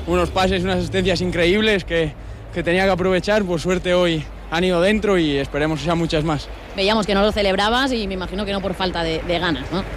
unos pases, unas asistencias increíbles que tenía que aprovechar. Por suerte hoy han ido dentro y esperemos que sean muchas más. Veíamos que no lo celebrabas y me imagino que no por falta de ganas, ¿no?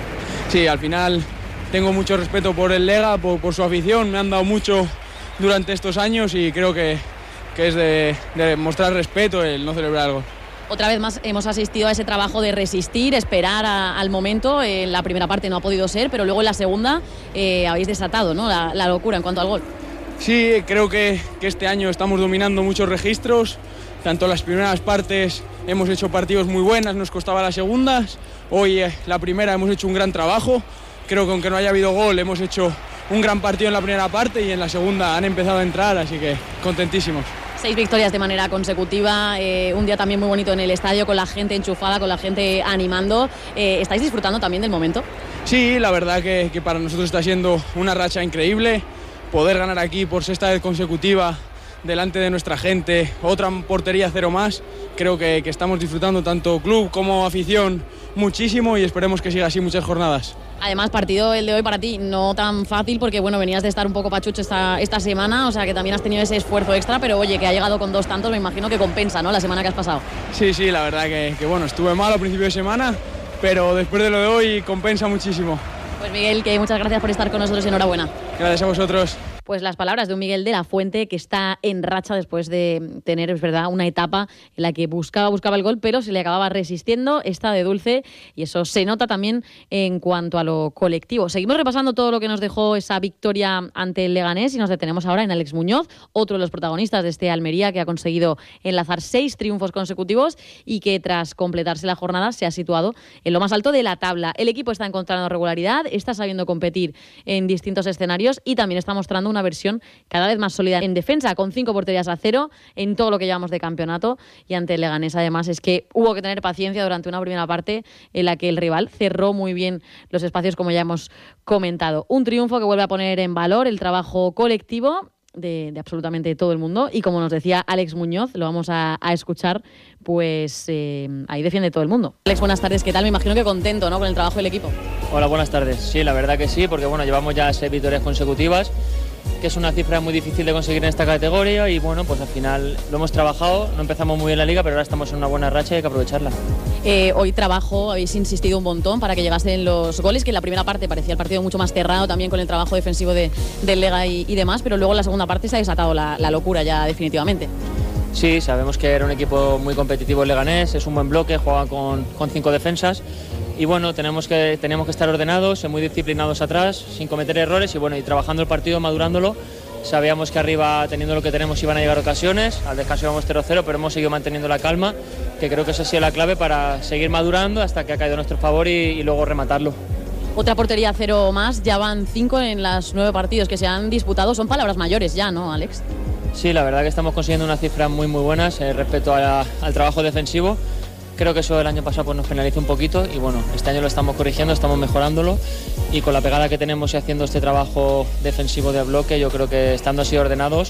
Sí, al final tengo mucho respeto por el Lega, por su afición, me han dado mucho durante estos años y creo que es de mostrar respeto el no celebrar algo. Otra vez más hemos asistido a ese trabajo de resistir, esperar al momento. En la primera parte no ha podido ser, pero luego en la segunda habéis desatado, ¿no?, la locura en cuanto al gol. Sí, creo que este año estamos dominando muchos registros. Tanto las primeras partes hemos hecho partidos muy buenas, nos costaba las segundas. Hoy la primera hemos hecho un gran trabajo. Creo que aunque no haya habido gol hemos hecho un gran partido en la primera parte y en la segunda han empezado a entrar, así que contentísimos. 6 victorias de manera consecutiva, un día también muy bonito en el estadio, con la gente enchufada, con la gente animando. ¿Estáis disfrutando también del momento? Sí, la verdad que para nosotros está siendo una racha increíble. Poder ganar aquí por 6ª vez consecutiva delante de nuestra gente, otra portería 0 más, creo que estamos disfrutando tanto club como afición muchísimo y esperemos que siga así muchas jornadas. Además, partido el de hoy para ti no tan fácil porque bueno, venías de estar un poco pachucho esta semana, o sea que también has tenido ese esfuerzo extra, pero oye, que ha llegado con 2 tantos, me imagino que compensa, ¿no?, la semana que has pasado. Sí, la verdad que bueno, estuve mal al principio de semana, pero después de lo de hoy compensa muchísimo. Pues Miguel, que muchas gracias por estar con nosotros y enhorabuena. Gracias a vosotros. Pues las palabras de un Miguel de la Fuente que está en racha después de tener, es verdad, una etapa en la que buscaba el gol, pero se le acababa resistiendo, está de dulce y eso se nota también en cuanto a lo colectivo. Seguimos repasando todo lo que nos dejó esa victoria ante el Leganés y nos detenemos ahora en Alex Muñoz, otro de los protagonistas de este Almería que ha conseguido enlazar 6 triunfos consecutivos y que tras completarse la jornada se ha situado en lo más alto de la tabla. El equipo está encontrando regularidad, está sabiendo competir en distintos escenarios y también está mostrando una versión cada vez más sólida en defensa, con 5 porterías a 0 en todo lo que llevamos de campeonato. Y ante el Leganés, además, es que hubo que tener paciencia durante una primera parte en la que el rival cerró muy bien los espacios, como ya hemos comentado. Un triunfo que vuelve a poner en valor el trabajo colectivo de absolutamente todo el mundo y, como nos decía Alex Muñoz, lo vamos a escuchar, pues ahí defiende todo el mundo. Alex, buenas tardes, ¿qué tal? Me imagino que contento, ¿no?, con el trabajo del equipo. Hola, buenas tardes. Sí, la verdad que sí, porque bueno, llevamos ya 6 victorias consecutivas, que es una cifra muy difícil de conseguir en esta categoría y bueno, pues al final lo hemos trabajado, no empezamos muy bien la liga, pero ahora estamos en una buena racha y hay que aprovecharla. Hoy habéis insistido un montón para que llegasen los goles, que en la primera parte parecía el partido mucho más cerrado también con el trabajo defensivo del Lega y demás, pero luego en la segunda parte se ha desatado la locura ya definitivamente. Sí, sabemos que era un equipo muy competitivo el Leganés, es un buen bloque, juega con 5 defensas y bueno, teníamos que estar ordenados, muy disciplinados atrás, sin cometer errores y bueno, y trabajando el partido, madurándolo. Sabíamos que arriba, teniendo lo que tenemos, iban a llegar ocasiones, al descanso íbamos 0-0, pero hemos seguido manteniendo la calma, que creo que esa ha sido la clave para seguir madurando hasta que ha caído a nuestro favor y luego rematarlo. Otra portería 0 más, ya van 5 en los 9 partidos que se han disputado, son palabras mayores ya, ¿no, Alex? Sí, la verdad que estamos consiguiendo unas cifras muy buenas respecto al trabajo defensivo. Creo que eso el año pasado pues nos penalizó un poquito y bueno, este año lo estamos corrigiendo, estamos mejorándolo y con la pegada que tenemos y haciendo este trabajo defensivo de bloque, yo creo que estando así ordenados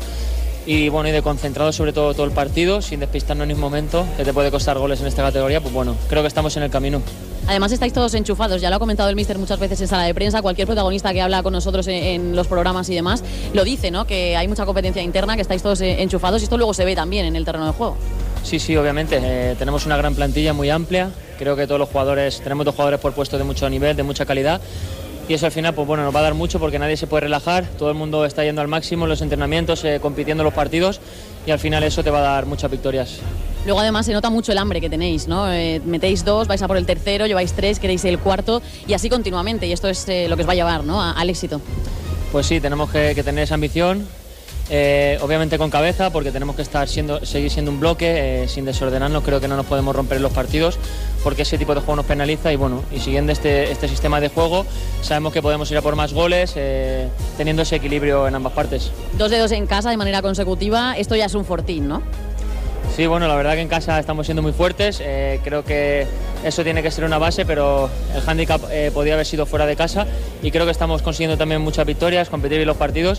y bueno, y de concentrados sobre todo el partido, sin despistarnos en ningún momento, que te puede costar goles en esta categoría, pues bueno, creo que estamos en el camino. Además estáis todos enchufados, ya lo ha comentado el míster muchas veces en sala de prensa, cualquier protagonista que habla con nosotros en los programas y demás, lo dice, ¿no?, que hay mucha competencia interna, que estáis todos enchufados y esto luego se ve también en el terreno de juego. Sí, obviamente, tenemos una gran plantilla muy amplia, creo que todos los jugadores, tenemos 2 jugadores por puesto de mucho nivel, de mucha calidad y eso al final pues bueno, nos va a dar mucho porque nadie se puede relajar, todo el mundo está yendo al máximo en los entrenamientos, compitiendo en los partidos y al final eso te va a dar muchas victorias. Luego además se nota mucho el hambre que tenéis, ¿no? Metéis 2, vais a por el tercero, lleváis 3, queréis el cuarto y así continuamente y esto es lo que os va a llevar, ¿no?, al éxito. Pues sí, tenemos que tener esa ambición. Obviamente con cabeza porque tenemos que seguir siendo un bloque sin desordenarnos, creo que no nos podemos romper en los partidos porque ese tipo de juego nos penaliza y bueno, y siguiendo este sistema de juego sabemos que podemos ir a por más goles teniendo ese equilibrio en ambas partes. 2 de 2 en casa de manera consecutiva, esto ya es un fortín, ¿no? Sí, bueno, la verdad que en casa estamos siendo muy fuertes, creo que eso tiene que ser una base, pero el hándicap podía haber sido fuera de casa y creo que estamos consiguiendo también muchas victorias, competir en los partidos,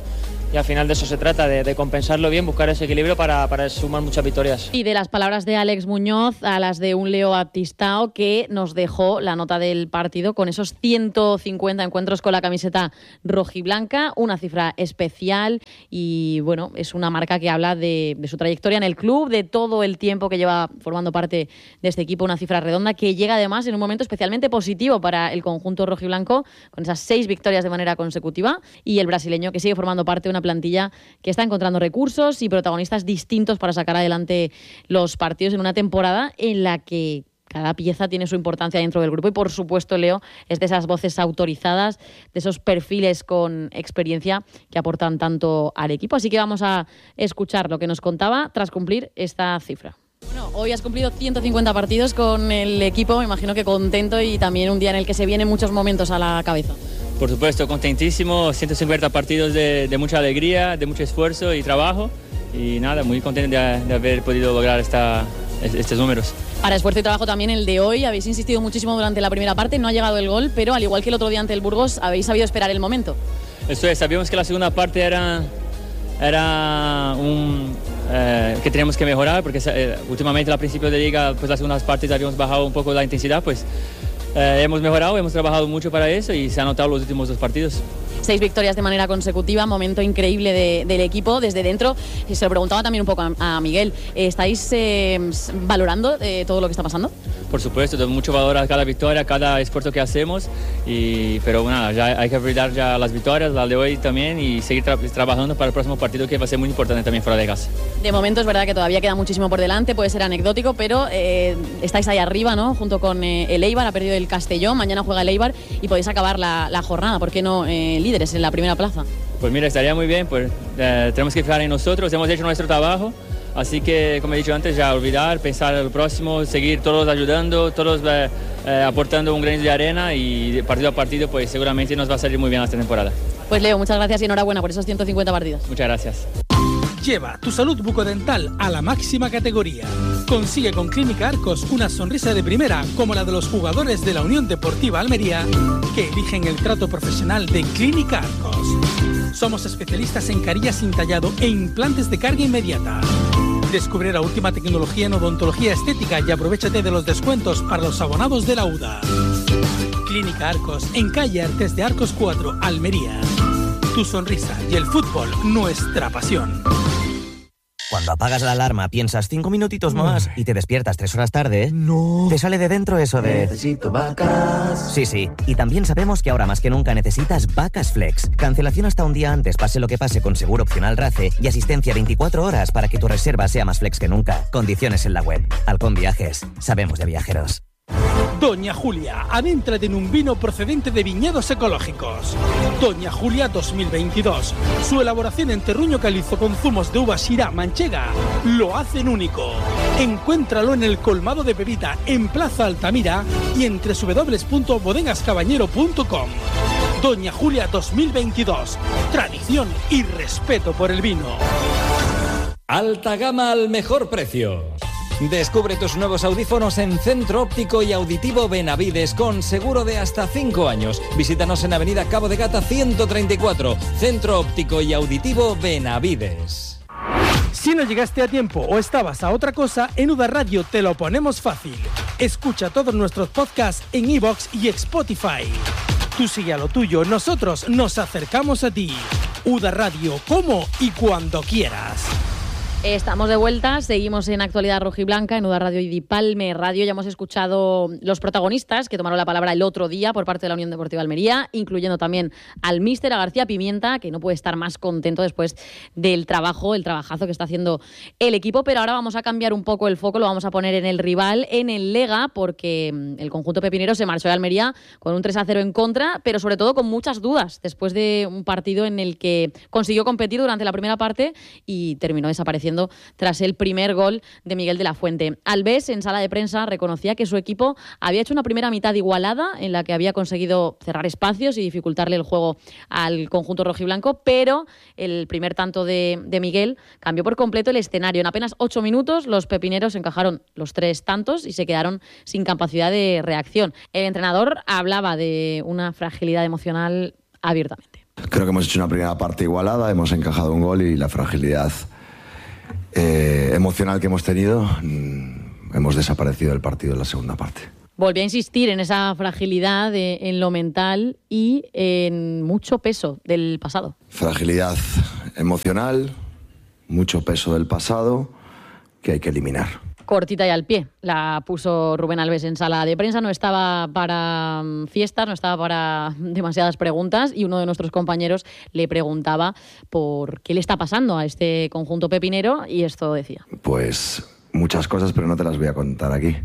al final de eso se trata, de compensarlo bien, buscar ese equilibrio para sumar muchas victorias. Y de las palabras de Alex Muñoz a las de un Leo Baptistao, que nos dejó la nota del partido con esos 150 encuentros con la camiseta rojiblanca, una cifra especial y bueno, es una marca que habla de su trayectoria en el club, de todo el tiempo que lleva formando parte de este equipo, una cifra redonda que llega además en un momento especialmente positivo para el conjunto rojiblanco, con esas 6 victorias de manera consecutiva, y el brasileño que sigue formando parte de una plantilla que está encontrando recursos y protagonistas distintos para sacar adelante los partidos en una temporada en la que cada pieza tiene su importancia dentro del grupo y, por supuesto, Leo es de esas voces autorizadas, de esos perfiles con experiencia que aportan tanto al equipo. Así que vamos a escuchar lo que nos contaba tras cumplir esta cifra. Bueno, hoy has cumplido 150 partidos con el equipo, me imagino que contento y también un día en el que se vienen muchos momentos a la cabeza. Por supuesto, contentísimo, 150 partidos de mucha alegría, de mucho esfuerzo y trabajo y nada, muy contento de haber podido lograr estos números. Para esfuerzo y trabajo también el de hoy, habéis insistido muchísimo durante la primera parte, no ha llegado el gol, pero al igual que el otro día ante el Burgos, habéis sabido esperar el momento. Esto es, sabíamos que la segunda parte era que teníamos que mejorar porque últimamente al principio de liga, pues las segundas partes habíamos bajado un poco la intensidad, pues hemos mejorado, hemos trabajado mucho para eso y se han notado los últimos 2 partidos. 6 victorias de manera consecutiva, momento increíble del equipo desde dentro. Y se lo preguntaba también un poco a Miguel, ¿estáis valorando todo lo que está pasando? Por supuesto, doy mucho valor a cada victoria, a cada esfuerzo que hacemos, pero bueno, ya hay que brindar ya las victorias, la de hoy también, y seguir trabajando para el próximo partido que va a ser muy importante también fuera de casa. De momento es verdad que todavía queda muchísimo por delante, puede ser anecdótico, pero estáis ahí arriba, ¿no? Junto con el Eibar, ha perdido el Castellón, mañana juega el Eibar y podéis acabar la jornada, ¿por qué no líderes en la primera plaza? Pues mira, estaría muy bien, pues tenemos que fijar en nosotros, hemos hecho nuestro trabajo, así que como he dicho antes, ya olvidar, pensar en el próximo, seguir todos ayudando, todos aportando un granito de arena y partido a partido pues seguramente nos va a salir muy bien esta temporada. Pues Leo, muchas gracias y enhorabuena por esos 150 partidos. Muchas gracias. Lleva tu salud bucodental a la máxima categoría. Consigue con Clínica Arcos una sonrisa de primera como la de los jugadores de la Unión Deportiva Almería que eligen el trato profesional de Clínica Arcos. Somos especialistas en carillas sin tallado e implantes de carga inmediata. Descubre la última tecnología en odontología estética y aprovéchate de los descuentos para los abonados de la UDA. Clínica Arcos, en calle Artes de Arcos 4, Almería. Tu sonrisa y el fútbol, nuestra pasión. Cuando apagas la alarma piensas 5 minutitos más y te despiertas 3 horas tarde, No. te sale de dentro eso de... Necesito vacas. Sí. Y también sabemos que ahora más que nunca necesitas Vacas Flex. Cancelación hasta un día antes, pase lo que pase, con seguro opcional RACE y asistencia 24 horas para que tu reserva sea más flex que nunca. Condiciones en la web. Halcón Viajes. Sabemos de viajeros. Doña Julia, adéntrate en un vino procedente de viñedos ecológicos. Doña Julia 2022. Su elaboración en terruño calizo con zumos de uva Syrah manchega lo hacen único. Encuéntralo en el colmado de Pepita en Plaza Altamira y en www.bodegascabañero.com. Doña Julia 2022. Tradición y respeto por el vino. Alta gama al mejor precio. Descubre tus nuevos audífonos en Centro Óptico y Auditivo Benavides con seguro de hasta 5 años. Visítanos en Avenida Cabo de Gata 134, Centro Óptico y Auditivo Benavides. Si no llegaste a tiempo o estabas a otra cosa, en UDA Radio te lo ponemos fácil. Escucha todos nuestros podcasts en iVoox y Spotify. Tú sigue a lo tuyo, nosotros nos acercamos a ti. UDA Radio, como y cuando quieras. Estamos de vuelta, seguimos en Actualidad Rojiblanca, en UDA Radio y Dipalme Radio. Ya hemos escuchado los protagonistas que tomaron la palabra el otro día por parte de la Unión Deportiva Almería, incluyendo también al míster, a García Pimienta, que no puede estar más contento después del trabajo, el trabajazo que está haciendo el equipo. Pero ahora vamos a cambiar un poco el foco, lo vamos a poner en el rival, en el Lega, porque el conjunto pepinero se marchó de Almería con un 3-0 en contra, pero sobre todo con muchas dudas, después de un partido en el que consiguió competir durante la primera parte y terminó desapareciendo tras el primer gol de Miguel de la Fuente. Alves, en sala de prensa, reconocía que su equipo había hecho una primera mitad igualada en la que había conseguido cerrar espacios y dificultarle el juego al conjunto rojiblanco, pero el primer tanto de Miguel cambió por completo el escenario. En apenas 8 minutos los pepineros encajaron los 3 tantos y se quedaron sin capacidad de reacción. El entrenador hablaba de una fragilidad emocional abiertamente. Creo que hemos hecho una primera parte igualada, hemos encajado un gol y la fragilidad emocional que hemos tenido, hemos desaparecido del partido en la segunda parte. Volví a insistir en esa fragilidad en lo mental y en mucho peso del pasado. Fragilidad emocional, mucho peso del pasado que hay que eliminar. Cortita y al pie, la puso Rubén Albés en sala de prensa, no estaba para fiestas, no estaba para demasiadas preguntas y uno de nuestros compañeros le preguntaba por qué le está pasando a este conjunto pepinero y esto decía. Pues muchas cosas, pero no te las voy a contar aquí.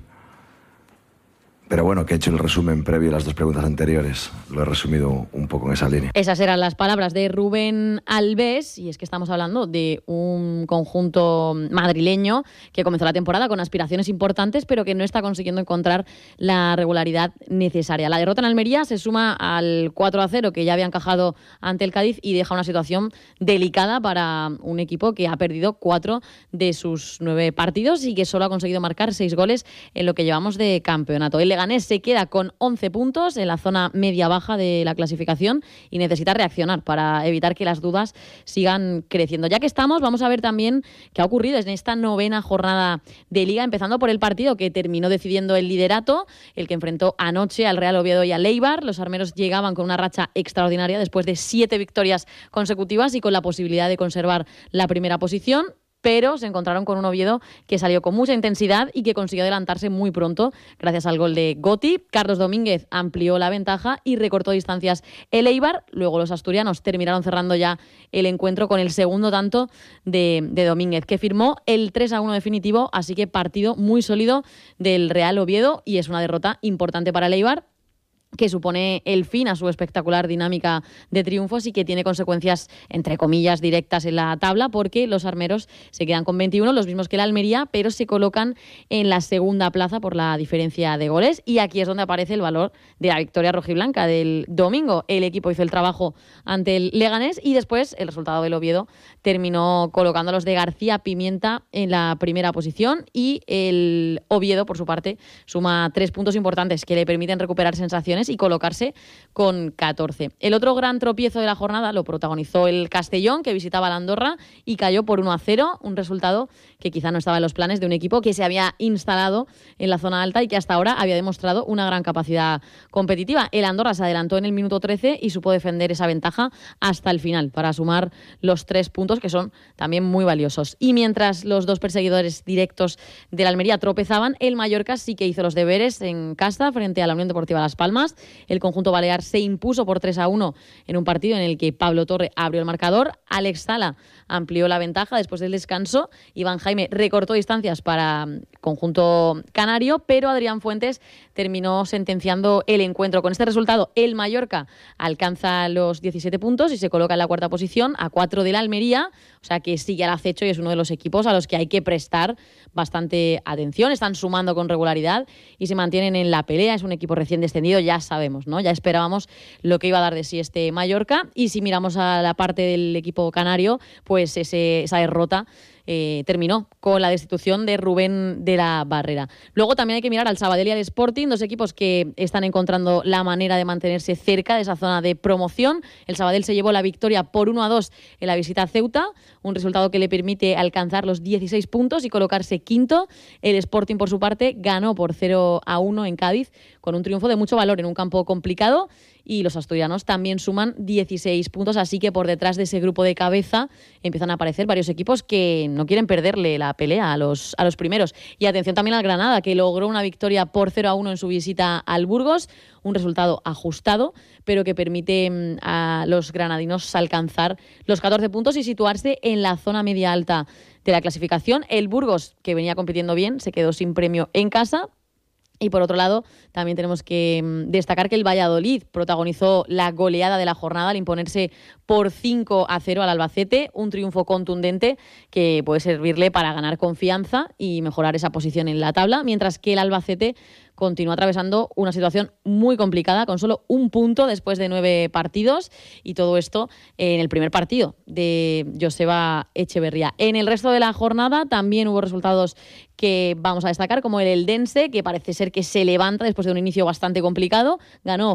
Pero bueno, que he hecho el resumen previo a las dos preguntas anteriores. Lo he resumido un poco en esa línea. Esas eran las palabras de Rubén Albés, y es que estamos hablando de un conjunto madrileño que comenzó la temporada con aspiraciones importantes, pero que no está consiguiendo encontrar la regularidad necesaria. La derrota en Almería se suma al 4-0 que ya había encajado ante el Cádiz y deja una situación delicada para un equipo que ha perdido 4 de sus 9 partidos y que solo ha conseguido marcar 6 goles en lo que llevamos de campeonato. El Leganés se queda con 11 puntos en la zona media-baja de la clasificación y necesita reaccionar para evitar que las dudas sigan creciendo. Ya que estamos, vamos a ver también qué ha ocurrido en esta 9ª jornada de Liga, empezando por el partido que terminó decidiendo el liderato, el que enfrentó anoche al Real Oviedo y al Eibar. Los armeros llegaban con una racha extraordinaria después de 7 victorias consecutivas y con la posibilidad de conservar la primera posición, pero se encontraron con un Oviedo que salió con mucha intensidad y que consiguió adelantarse muy pronto gracias al gol de Goti. Carlos Domínguez amplió la ventaja y recortó distancias el Eibar. Luego los asturianos terminaron cerrando ya el encuentro con el segundo tanto de Domínguez, que firmó el 3-1 definitivo, así que partido muy sólido del Real Oviedo y es una derrota importante para el Eibar, que supone el fin a su espectacular dinámica de triunfos y que tiene consecuencias, entre comillas, directas en la tabla, porque los armeros se quedan con 21, los mismos que la Almería, pero se colocan en la segunda plaza por la diferencia de goles, y aquí es donde aparece el valor de la victoria rojiblanca del domingo. El equipo hizo el trabajo ante el Leganés y después el resultado del Oviedo terminó colocando a los de García Pimienta en la primera posición, y el Oviedo, por su parte, suma 3 puntos importantes que le permiten recuperar sensaciones y colocarse con 14. El otro gran tropiezo de la jornada lo protagonizó el Castellón, que visitaba la Andorra y cayó por 1-0, un resultado que quizá no estaba en los planes de un equipo que se había instalado en la zona alta y que hasta ahora había demostrado una gran capacidad competitiva. El Andorra se adelantó en el minuto 13 y supo defender esa ventaja hasta el final para sumar los 3 puntos, que son también muy valiosos. Y mientras los dos perseguidores directos de la Almería tropezaban, el Mallorca sí que hizo los deberes en casa frente a la Unión Deportiva Las Palmas. El conjunto balear se impuso por 3-1 en un partido en el que Pablo Torre abrió el marcador. Alex Sala amplió la ventaja después del descanso. Iván Jaime recortó distancias para el conjunto canario, pero Adrián Fuentes terminó sentenciando el encuentro. Con este resultado, el Mallorca alcanza los 17 puntos y se coloca en la 4ª posición, a 4 de la Almería, o sea que sigue al acecho y es uno de los equipos a los que hay que prestar bastante atención. Están sumando con regularidad y se mantienen en la pelea. Es un equipo recién descendido, ya sabemos, ¿no? Ya esperábamos lo que iba a dar de sí este Mallorca, y si miramos a la parte del equipo canario, pues esa derrota terminó con la destitución de Rubén de la Barrera. Luego también hay que mirar al Sabadell y al Sporting, dos equipos que están encontrando la manera de mantenerse cerca de esa zona de promoción. El Sabadell se llevó la victoria por 1-2 en la visita a Ceuta, un resultado que le permite alcanzar los 16 puntos y colocarse quinto. El Sporting, por su parte, ganó por 0-1 en Cádiz, con un triunfo de mucho valor en un campo complicado, y los asturianos también suman 16 puntos, así que por detrás de ese grupo de cabeza empiezan a aparecer varios equipos que no quieren perderle la pelea a los primeros. Y atención también al Granada, que logró una victoria por 0-1 en su visita al Burgos, un resultado ajustado, pero que permite a los granadinos alcanzar los 14 puntos y situarse en la zona media alta de la clasificación. El Burgos, que venía compitiendo bien, se quedó sin premio en casa. Y por otro lado, también tenemos que destacar que el Valladolid protagonizó la goleada de la jornada al imponerse por 5-0 al Albacete, un triunfo contundente que puede servirle para ganar confianza y mejorar esa posición en la tabla, mientras que el Albacete continúa atravesando una situación muy complicada, con solo un punto después de 9 partidos, y todo esto en el primer partido de Joseba Echeverría. En el resto de la jornada también hubo resultados que vamos a destacar, como el Eldense, que parece ser que se levanta después de un inicio bastante complicado. Ganó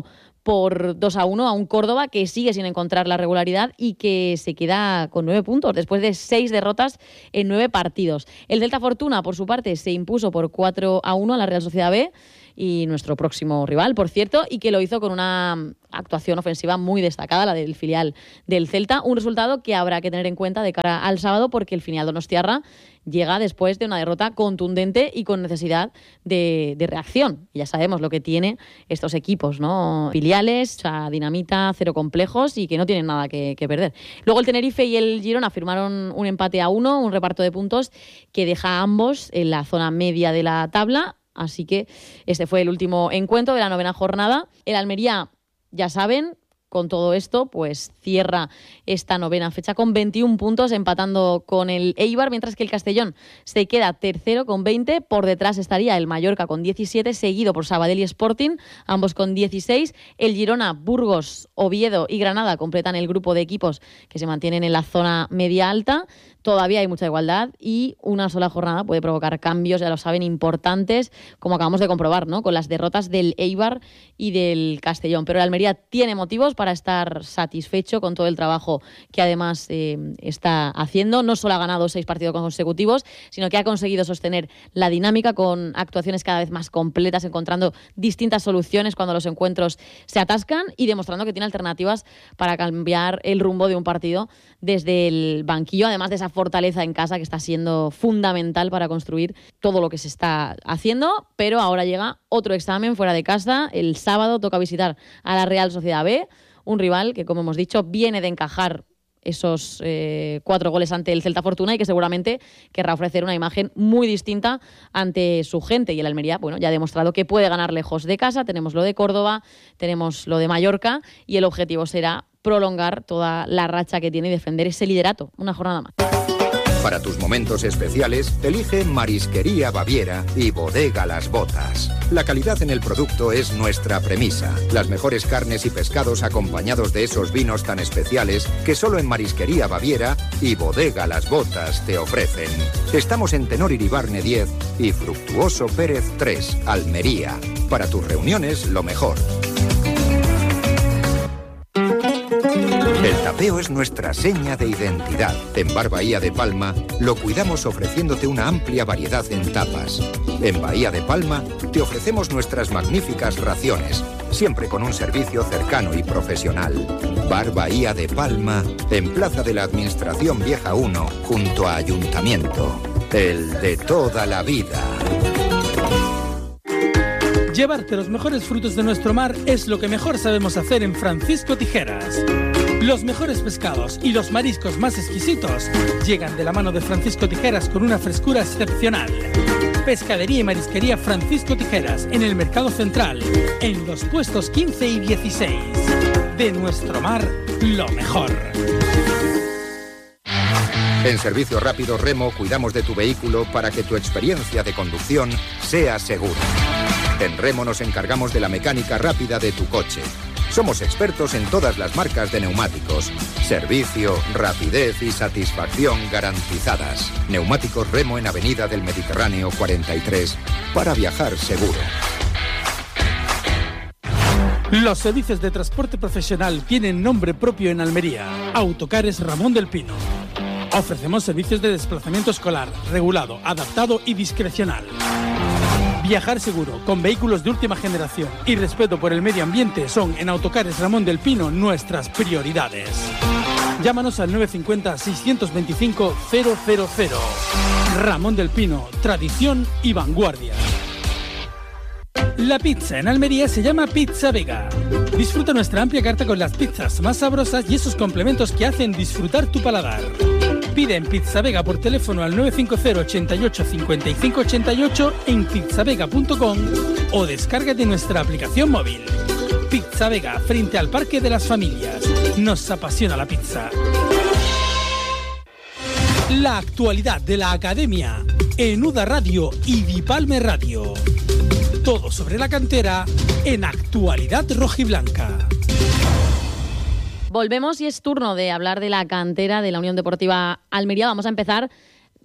por 2-1 a un Córdoba que sigue sin encontrar la regularidad y que se queda con 9 puntos después de 6 derrotas en 9 partidos. El Celta Fortuna, por su parte, se impuso por 4-1 a la Real Sociedad B, y nuestro próximo rival, por cierto, y que lo hizo con una actuación ofensiva muy destacada, la del filial del Celta, un resultado que habrá que tener en cuenta de cara al sábado, porque el filial donostiarra llega después de una derrota contundente y con necesidad de reacción. Y ya sabemos lo que tiene estos equipos, ¿no? Filiales, o sea, dinamita, cero complejos y que no tienen nada que perder. Luego el Tenerife y el Girona firmaron un empate a 1, un reparto de puntos que deja a ambos en la zona media de la tabla. Así que este fue el último encuentro de la 9ª jornada. El Almería, ya saben, con todo esto, pues cierra esta 9ª fecha con 21 puntos, empatando con el Eibar, mientras que el Castellón se queda tercero con 20. Por detrás estaría el Mallorca con 17, seguido por Sabadell y Sporting, ambos con 16. El Girona, Burgos, Oviedo y Granada completan el grupo de equipos que se mantienen en la zona media-alta. Todavía hay mucha igualdad y una sola jornada puede provocar cambios, ya lo saben, importantes, como acabamos de comprobar, ¿no? Con las derrotas del Eibar y del Castellón. Pero el Almería tiene motivos para estar satisfecho con todo el trabajo que además está haciendo. No solo ha ganado 6 partidos consecutivos, sino que ha conseguido sostener la dinámica con actuaciones cada vez más completas, encontrando distintas soluciones cuando los encuentros se atascan y demostrando que tiene alternativas para cambiar el rumbo de un partido desde el banquillo, además de esa fortaleza en casa que está siendo fundamental para construir todo lo que se está haciendo. Pero ahora llega otro examen fuera de casa. El sábado toca visitar a la Real Sociedad B, un rival que, como hemos dicho, viene de encajar esos 4 goles ante el Celta Fortuna y que seguramente querrá ofrecer una imagen muy distinta ante su gente. Y el Almería, bueno, ya ha demostrado que puede ganar lejos de casa. Tenemos lo de Córdoba, tenemos lo de Mallorca y el objetivo será prolongar toda la racha que tiene y defender ese liderato una jornada más. Para tus momentos especiales, elige Marisquería Baviera y Bodega Las Botas. La calidad en el producto es nuestra premisa. Las mejores carnes y pescados acompañados de esos vinos tan especiales que solo en Marisquería Baviera y Bodega Las Botas te ofrecen. Estamos en Tenor Iribarne 10 y Fructuoso Pérez 3, Almería. Para tus reuniones, lo mejor. El tapeo es nuestra seña de identidad. En Bar Bahía de Palma lo cuidamos ofreciéndote una amplia variedad en tapas. En Bahía de Palma te ofrecemos nuestras magníficas raciones, siempre con un servicio cercano y profesional. Bar Bahía de Palma, en Plaza de la Administración Vieja 1, junto a Ayuntamiento. El de toda la vida. Llevarte los mejores frutos de nuestro mar es lo que mejor sabemos hacer en Francisco Tijeras. Los mejores pescados y los mariscos más exquisitos llegan de la mano de Francisco Tijeras con una frescura excepcional. Pescadería y Marisquería Francisco Tijeras, en el Mercado Central, en los puestos 15 y 16. De nuestro mar, lo mejor. En Servicio Rápido Remo cuidamos de tu vehículo para que tu experiencia de conducción sea segura. En Remo nos encargamos de la mecánica rápida de tu coche. Somos expertos en todas las marcas de neumáticos. Servicio, rapidez y satisfacción garantizadas. Neumáticos Remo en Avenida del Mediterráneo 43 para viajar seguro. Los servicios de transporte profesional tienen nombre propio en Almería. Autocares Ramón del Pino. Ofrecemos servicios de desplazamiento escolar, regulado, adaptado y discrecional. Viajar seguro, con vehículos de última generación y respeto por el medio ambiente son en Autocares Ramón del Pino nuestras prioridades. Llámanos al 950-625-000. Ramón del Pino, tradición y vanguardia. La pizza en Almería se llama Pizza Vega. Disfruta nuestra amplia carta con las pizzas más sabrosas y esos complementos que hacen disfrutar tu paladar. Pide en Pizza Vega por teléfono al 950 88 55 88 en pizzavega.com o descárgate nuestra aplicación móvil. Pizza Vega, frente al Parque de las Familias. Nos apasiona la pizza. La actualidad de la Academia en UDA Radio y Dipalme Radio. Todo sobre la cantera en Actualidad Rojiblanca. Volvemos y es turno de hablar de la cantera de la Unión Deportiva Almería. Vamos a empezar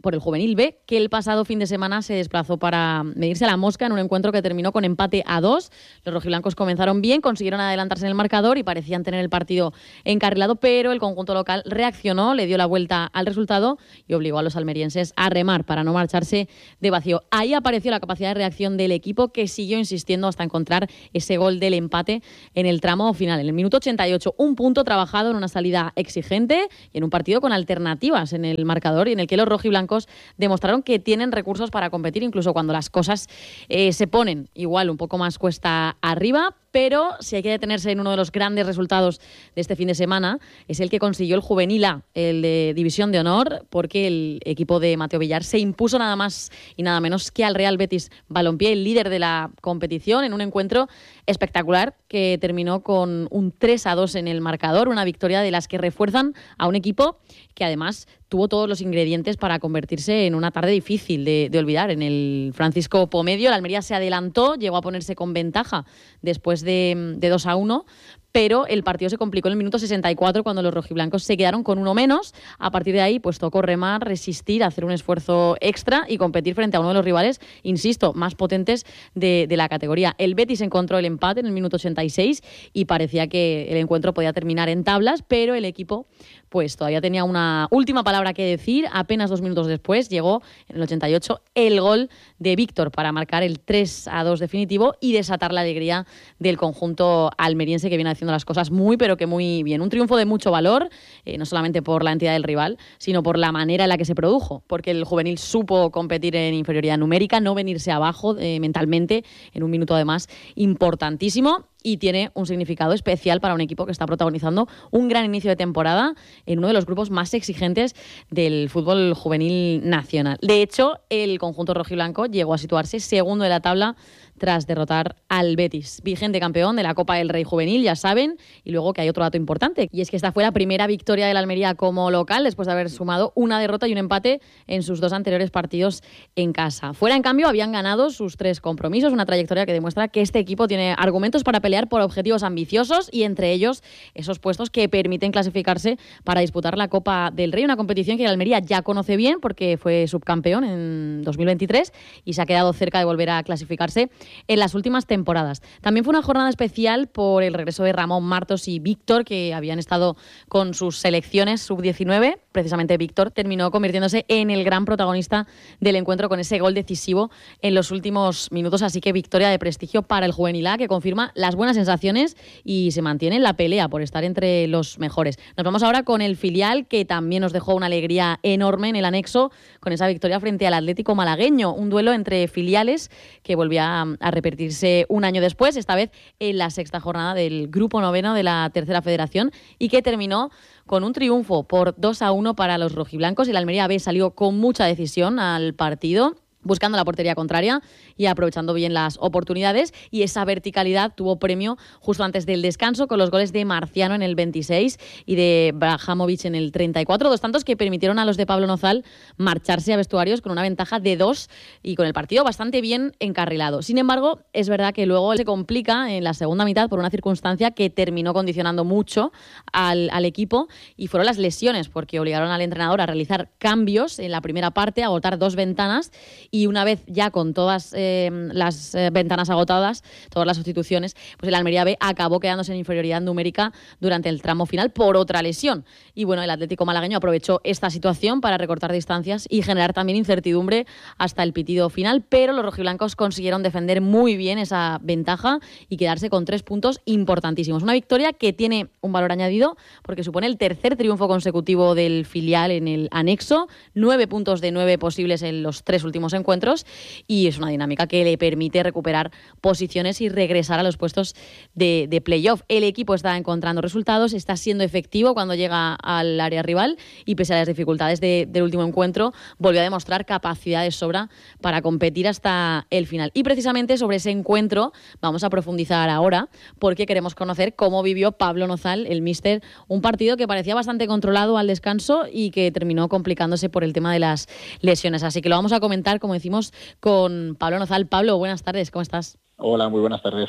por el Juvenil B, que el pasado fin de semana se desplazó para medirse a la Mosca en un encuentro que terminó con empate a 2. Los rojiblancos comenzaron bien, consiguieron adelantarse en el marcador y parecían tener el partido encarrilado, pero el conjunto local reaccionó, le dio la vuelta al resultado y obligó a los almerienses a remar para no marcharse de vacío. Ahí apareció la capacidad de reacción del equipo, que siguió insistiendo hasta encontrar ese gol del empate en el tramo final. En el minuto 88, un punto trabajado en una salida exigente y en un partido con alternativas en el marcador y en el que los rojiblancos demostraron que tienen recursos para competir, incluso cuando las cosas se ponen igual un poco más cuesta arriba. Pero si hay que detenerse en uno de los grandes resultados de este fin de semana, es el que consiguió el Juvenil A, el de División de Honor, porque el equipo de Mateo Villar se impuso nada más y nada menos que al Real Betis Balompié, el líder de la competición, en un encuentro espectacular que terminó con un 3-2 en el marcador, una victoria de las que refuerzan a un equipo que además tuvo todos los ingredientes para convertirse en una tarde difícil de olvidar. En el Francisco Pomedio, el Almería se adelantó, llegó a ponerse con ventaja después de 2-1, pero el partido se complicó en el minuto 64 cuando los rojiblancos se quedaron con uno menos. A partir de ahí, pues tocó remar, resistir, hacer un esfuerzo extra y competir frente a uno de los rivales, insisto, más potentes de la categoría. El Betis encontró el empate en el minuto 86 y parecía que el encuentro podía terminar en tablas, pero el equipo pues todavía tenía una última palabra que decir. Apenas 2 minutos después llegó, en el 88, el gol de Víctor para marcar el 3-2 definitivo y desatar la alegría del conjunto almeriense, que viene haciendo las cosas pero que muy bien. Un triunfo de mucho valor, no solamente por la entidad del rival, sino por la manera en la que se produjo, porque el Juvenil supo competir en inferioridad numérica, no venirse abajo mentalmente, en un minuto además importantísimo. Y tiene un significado especial para un equipo que está protagonizando un gran inicio de temporada en uno de los grupos más exigentes del fútbol juvenil nacional. De hecho, el conjunto rojiblanco llegó a situarse segundo de la tabla tras derrotar al Betis, vigente campeón de la Copa del Rey Juvenil, ya saben. Y luego que hay otro dato importante, y es que esta fue la primera victoria de la Almería como local, después de haber sumado una derrota y un empate en sus 2 anteriores partidos en casa. Fuera, en cambio, habían ganado sus 3 compromisos, una trayectoria que demuestra que este equipo tiene argumentos para pelear por objetivos ambiciosos, y entre ellos esos puestos que permiten clasificarse para disputar la Copa del Rey, una competición que la Almería ya conoce bien porque fue subcampeón en 2023 y se ha quedado cerca de volver a clasificarse en las últimas temporadas. También fue una jornada especial por el regreso de Ramón Martos y Víctor, que habían estado con sus selecciones sub-19. Precisamente Víctor terminó convirtiéndose en el gran protagonista del encuentro con ese gol decisivo en los últimos minutos, así que victoria de prestigio para el Juvenil A, que confirma las buenas sensaciones y se mantiene en la pelea por estar entre los mejores. Nos vamos ahora con el filial, que también nos dejó una alegría enorme en el anexo con esa victoria frente al Atlético malagueño, un duelo entre filiales que volvía a repetirse un año después, esta vez en la 6ª jornada del Grupo 9 de la Tercera Federación, y que terminó con un triunfo por 2-1 para los rojiblancos. El Almería B salió con mucha decisión al partido, buscando la portería contraria y aprovechando bien las oportunidades, y esa verticalidad tuvo premio justo antes del descanso con los goles de Marciano en el 26 y de Brajamovic en el 34, 2 tantos que permitieron a los de Pablo Nozal marcharse a vestuarios con una ventaja de 2 y con el partido bastante bien encarrilado. Sin embargo, es verdad que luego se complica en la segunda mitad por una circunstancia que terminó condicionando mucho al equipo, y fueron las lesiones, porque obligaron al entrenador a realizar cambios en la primera parte, a agotar 2 ventanas, y una vez ya con todas las ventanas agotadas, todas las sustituciones, pues el Almería B acabó quedándose en inferioridad numérica durante el tramo final por otra lesión. Y bueno, el Atlético malagueño aprovechó esta situación para recortar distancias y generar también incertidumbre hasta el pitido final, pero los rojiblancos consiguieron defender muy bien esa ventaja y quedarse con 3 puntos importantísimos. Una victoria que tiene un valor añadido porque supone el tercer triunfo consecutivo del filial en el anexo, 9 puntos de 9 posibles en los 3 últimos encuentros, y es una dinámica que le permite recuperar posiciones y regresar a los puestos de playoff. El equipo está encontrando resultados, está siendo efectivo cuando llega al área rival, y pese a las dificultades del último encuentro, volvió a demostrar capacidad de sobra para competir hasta el final. Y precisamente sobre ese encuentro vamos a profundizar ahora, porque queremos conocer cómo vivió Pablo Nozal, el míster, un partido que parecía bastante controlado al descanso y que terminó complicándose por el tema de las lesiones. Así que lo vamos a comentar, como decimos, con Pablo Nozal. Pablo, buenas tardes, ¿cómo estás? Hola, muy buenas tardes.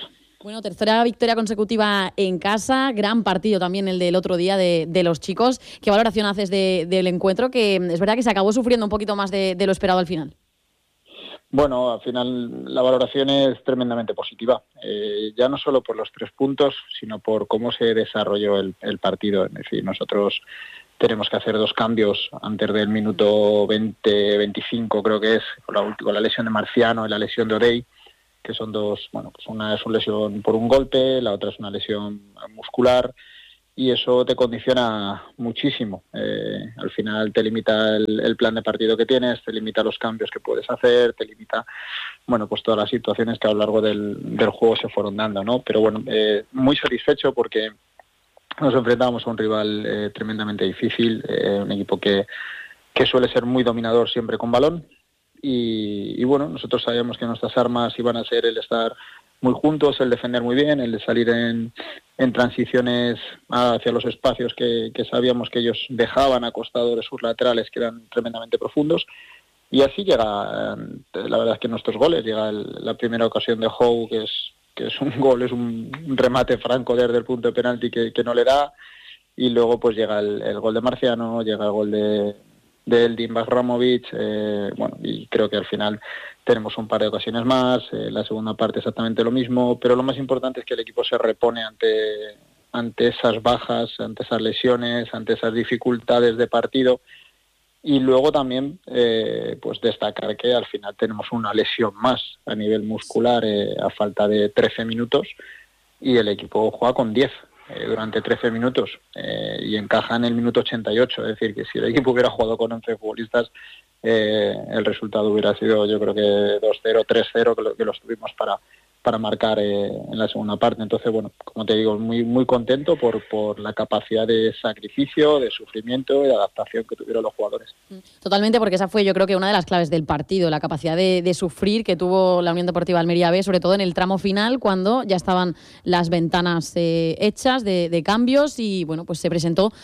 Bueno, tercera victoria consecutiva en casa, gran partido también el del otro día de los chicos. ¿Qué valoración haces del encuentro? Que es verdad que se acabó sufriendo un poquito más de lo esperado al final. Bueno, al final la valoración es tremendamente positiva, ya no solo por los 3 puntos, sino por cómo se desarrolló el partido. Es decir, nosotros tenemos que hacer 2 cambios antes del minuto 20-25, creo que es, con la lesión de Marciano y la lesión de O'Day, que son 2, bueno, pues una es una lesión por un golpe, la otra es una lesión muscular, y eso te condiciona muchísimo. Al final te limita el plan de partido que tienes, te limita los cambios que puedes hacer, te limita, bueno, pues todas las situaciones que a lo largo del juego se fueron dando, ¿no? Pero bueno, muy satisfecho porque nos enfrentamos a un rival tremendamente difícil, un equipo que suele ser muy dominador siempre con balón, y bueno, nosotros sabíamos que nuestras armas iban a ser el estar muy juntos, el defender muy bien, el de salir en transiciones hacia los espacios que sabíamos que ellos dejaban a costado de sus laterales, que eran tremendamente profundos. Y así llega, la verdad es que nuestros goles, llega la primera ocasión de Howe, que es un gol, es un remate franco desde el punto de penalti que no le da, y luego pues llega el gol de Marciano, llega el gol de Eldin Bahramovic, bueno, y creo que al final tenemos un par de ocasiones más, la segunda parte exactamente lo mismo, pero lo más importante es que el equipo se repone ante esas bajas, ante esas lesiones, ante esas dificultades de partido, y luego también pues destacar que al final tenemos una lesión más a nivel muscular a falta de 13 minutos, y el equipo juega con 10 durante 13 minutos y encaja en el minuto 88, es decir, que si el equipo hubiera jugado con 11 futbolistas, el resultado hubiera sido, yo creo que 2-0, 3-0, que los tuvimos para marcar en la segunda parte. Entonces, bueno, como te digo, muy muy contento por la capacidad de sacrificio, de sufrimiento y de adaptación que tuvieron los jugadores. Totalmente, porque esa fue, yo creo que una de las claves del partido, la capacidad de sufrir que tuvo la Unión Deportiva Almería B, sobre todo en el tramo final, cuando ya estaban las ventanas hechas de cambios, y bueno, pues se presentó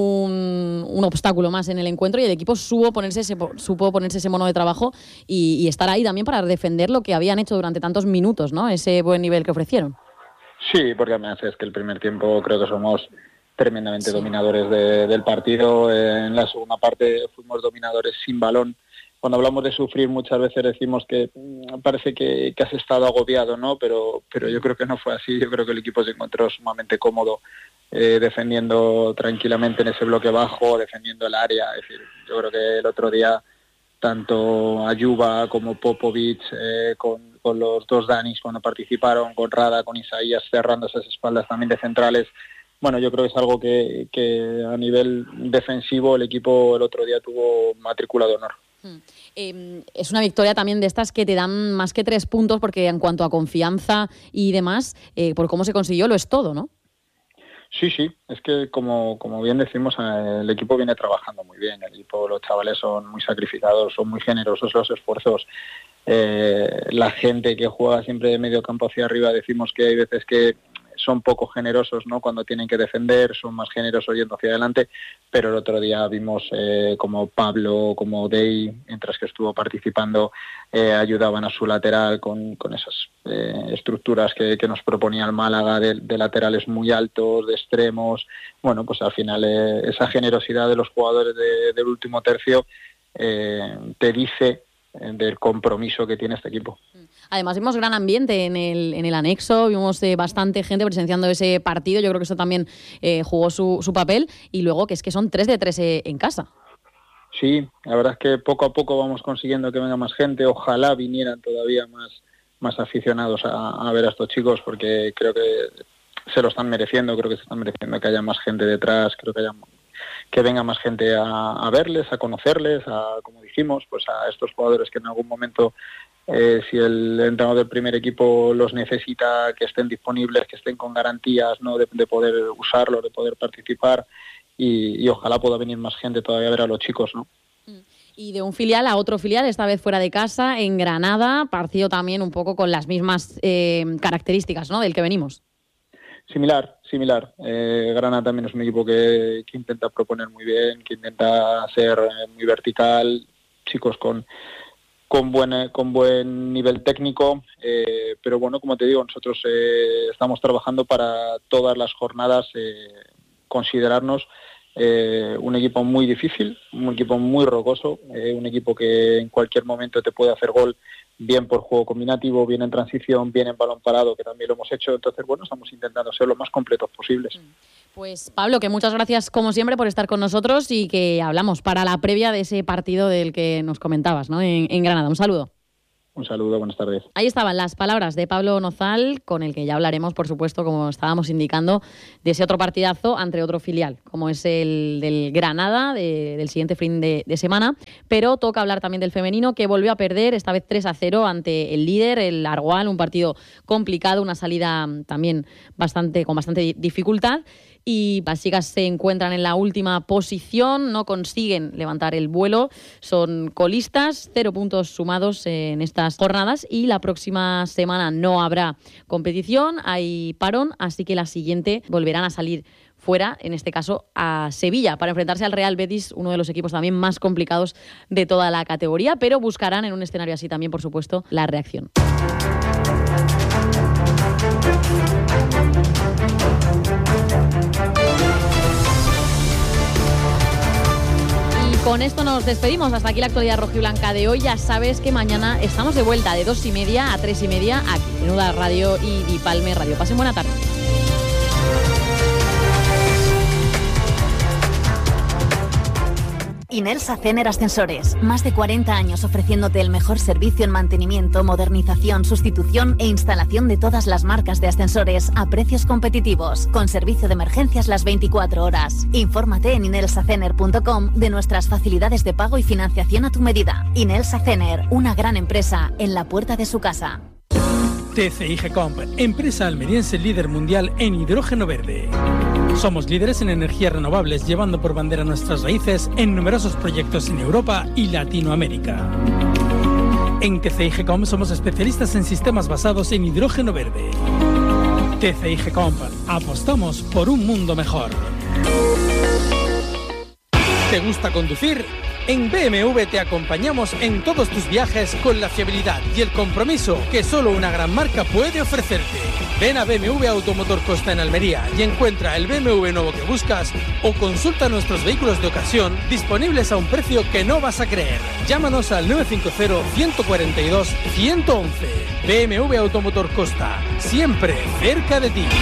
un obstáculo más en el encuentro, y el equipo supo ponerse ese mono de trabajo y estar ahí también para defender lo que habían hecho durante tantos minutos, ¿no? Ese buen nivel que ofrecieron. Sí, porque además es que el primer tiempo creo que somos tremendamente dominadores del partido. En la segunda parte fuimos dominadores sin balón. Cuando hablamos de sufrir muchas veces decimos que parece que has estado agobiado, ¿no? Pero yo creo que no fue así. Yo creo que el equipo se encontró sumamente cómodo defendiendo tranquilamente en ese bloque bajo, defendiendo el área. Es decir, yo creo que el otro día tanto Ayuba como Popovic, con los 2 Danis cuando participaron, con Rada, con Isaías cerrando esas espaldas también de centrales. Bueno, yo creo que es algo que a nivel defensivo el equipo el otro día tuvo matrícula de honor. Es una victoria también de estas que te dan más que 3 puntos, porque en cuanto a confianza y demás, por cómo se consiguió, lo es todo, ¿no? Sí, es que como bien decimos, el equipo viene trabajando muy bien, el equipo, los chavales son muy sacrificados, son muy generosos los esfuerzos. La gente que juega siempre de medio campo hacia arriba, decimos que hay veces que son poco generosos, ¿no? Cuando tienen que defender, son más generosos yendo hacia adelante, pero el otro día vimos como Pablo, como Dey, mientras que estuvo participando, ayudaban a su lateral con esas estructuras que nos proponía el Málaga de laterales muy altos, de extremos. Bueno, pues al final esa generosidad de los jugadores del último tercio te dice del compromiso que tiene este equipo. Además vimos gran ambiente en el anexo, vimos bastante gente presenciando ese partido. Yo creo que eso también jugó su papel, y luego que es que son 3 de 3 en casa. Sí, la verdad es que poco a poco vamos consiguiendo que venga más gente. Ojalá vinieran todavía más aficionados a ver a estos chicos, porque creo que se lo están mereciendo, creo que se están mereciendo que haya más gente detrás, creo que venga más gente a verles, a conocerles, como dijimos, pues a estos jugadores que en algún momento, si el entrenador del primer equipo los necesita, que estén disponibles, que estén con garantías, ¿no? de poder usarlos, de poder participar, y ojalá pueda venir más gente todavía a ver a los chicos, ¿no? Y de un filial a otro filial, esta vez fuera de casa, en Granada, partido también un poco con las mismas características, ¿no? Del que venimos. Similar. Granada también es un equipo que intenta proponer muy bien, que intenta ser muy vertical, chicos con con buen nivel técnico, pero bueno, como te digo, nosotros estamos trabajando para todas las jornadas considerarnos un equipo muy difícil, un equipo muy rocoso, un equipo que en cualquier momento te puede hacer gol, bien por juego combinativo, bien en transición, bien en balón parado, que también lo hemos hecho. Entonces, bueno, estamos intentando ser lo más completos posibles. Pues Pablo, que muchas gracias como siempre por estar con nosotros y que hablamos para la previa de ese partido del que nos comentabas, ¿no? En Granada. Un saludo. Un saludo, buenas tardes. Ahí estaban las palabras de Pablo Nozal, con el que ya hablaremos, por supuesto, como estábamos indicando, de ese otro partidazo ante otro filial, como es el del Granada, del siguiente fin de semana. Pero toca hablar también del femenino, que volvió a perder, esta vez 3-0 ante el líder, el Argual, un partido complicado, una salida también con bastante dificultad. Y las chicas se encuentran en la última posición, no consiguen levantar el vuelo, son colistas, 0 puntos sumados en estas jornadas y la próxima semana no habrá competición, hay parón, así que la siguiente volverán a salir fuera, en este caso a Sevilla, para enfrentarse al Real Betis, uno de los equipos también más complicados de toda la categoría, pero buscarán en un escenario así también, por supuesto, la reacción. Con esto nos despedimos. Hasta aquí la actualidad rojiblanca de hoy. Ya sabes que mañana estamos de vuelta de 2:30 a 3:30 aquí en UDA Radio y Dipalme Radio. Pasen buena tarde. Inelsa Cener Ascensores. Más de 40 años ofreciéndote el mejor servicio en mantenimiento, modernización, sustitución e instalación de todas las marcas de ascensores a precios competitivos, con servicio de emergencias las 24 horas. Infórmate en inelsacener.com de nuestras facilidades de pago y financiación a tu medida. Inelsa Cener, una gran empresa en la puerta de su casa. TCI Comp, empresa almeriense líder mundial en hidrógeno verde. Somos líderes en energías renovables, llevando por bandera nuestras raíces en numerosos proyectos en Europa y Latinoamérica. En TCI Comp somos especialistas en sistemas basados en hidrógeno verde. TCI Comp, apostamos por un mundo mejor. ¿Te gusta conducir? En BMW te acompañamos en todos tus viajes con la fiabilidad y el compromiso que solo una gran marca puede ofrecerte. Ven a BMW Automotor Costa en Almería y encuentra el BMW nuevo que buscas o consulta nuestros vehículos de ocasión disponibles a un precio que no vas a creer. Llámanos al 950-142-111. BMW Automotor Costa, siempre cerca de ti.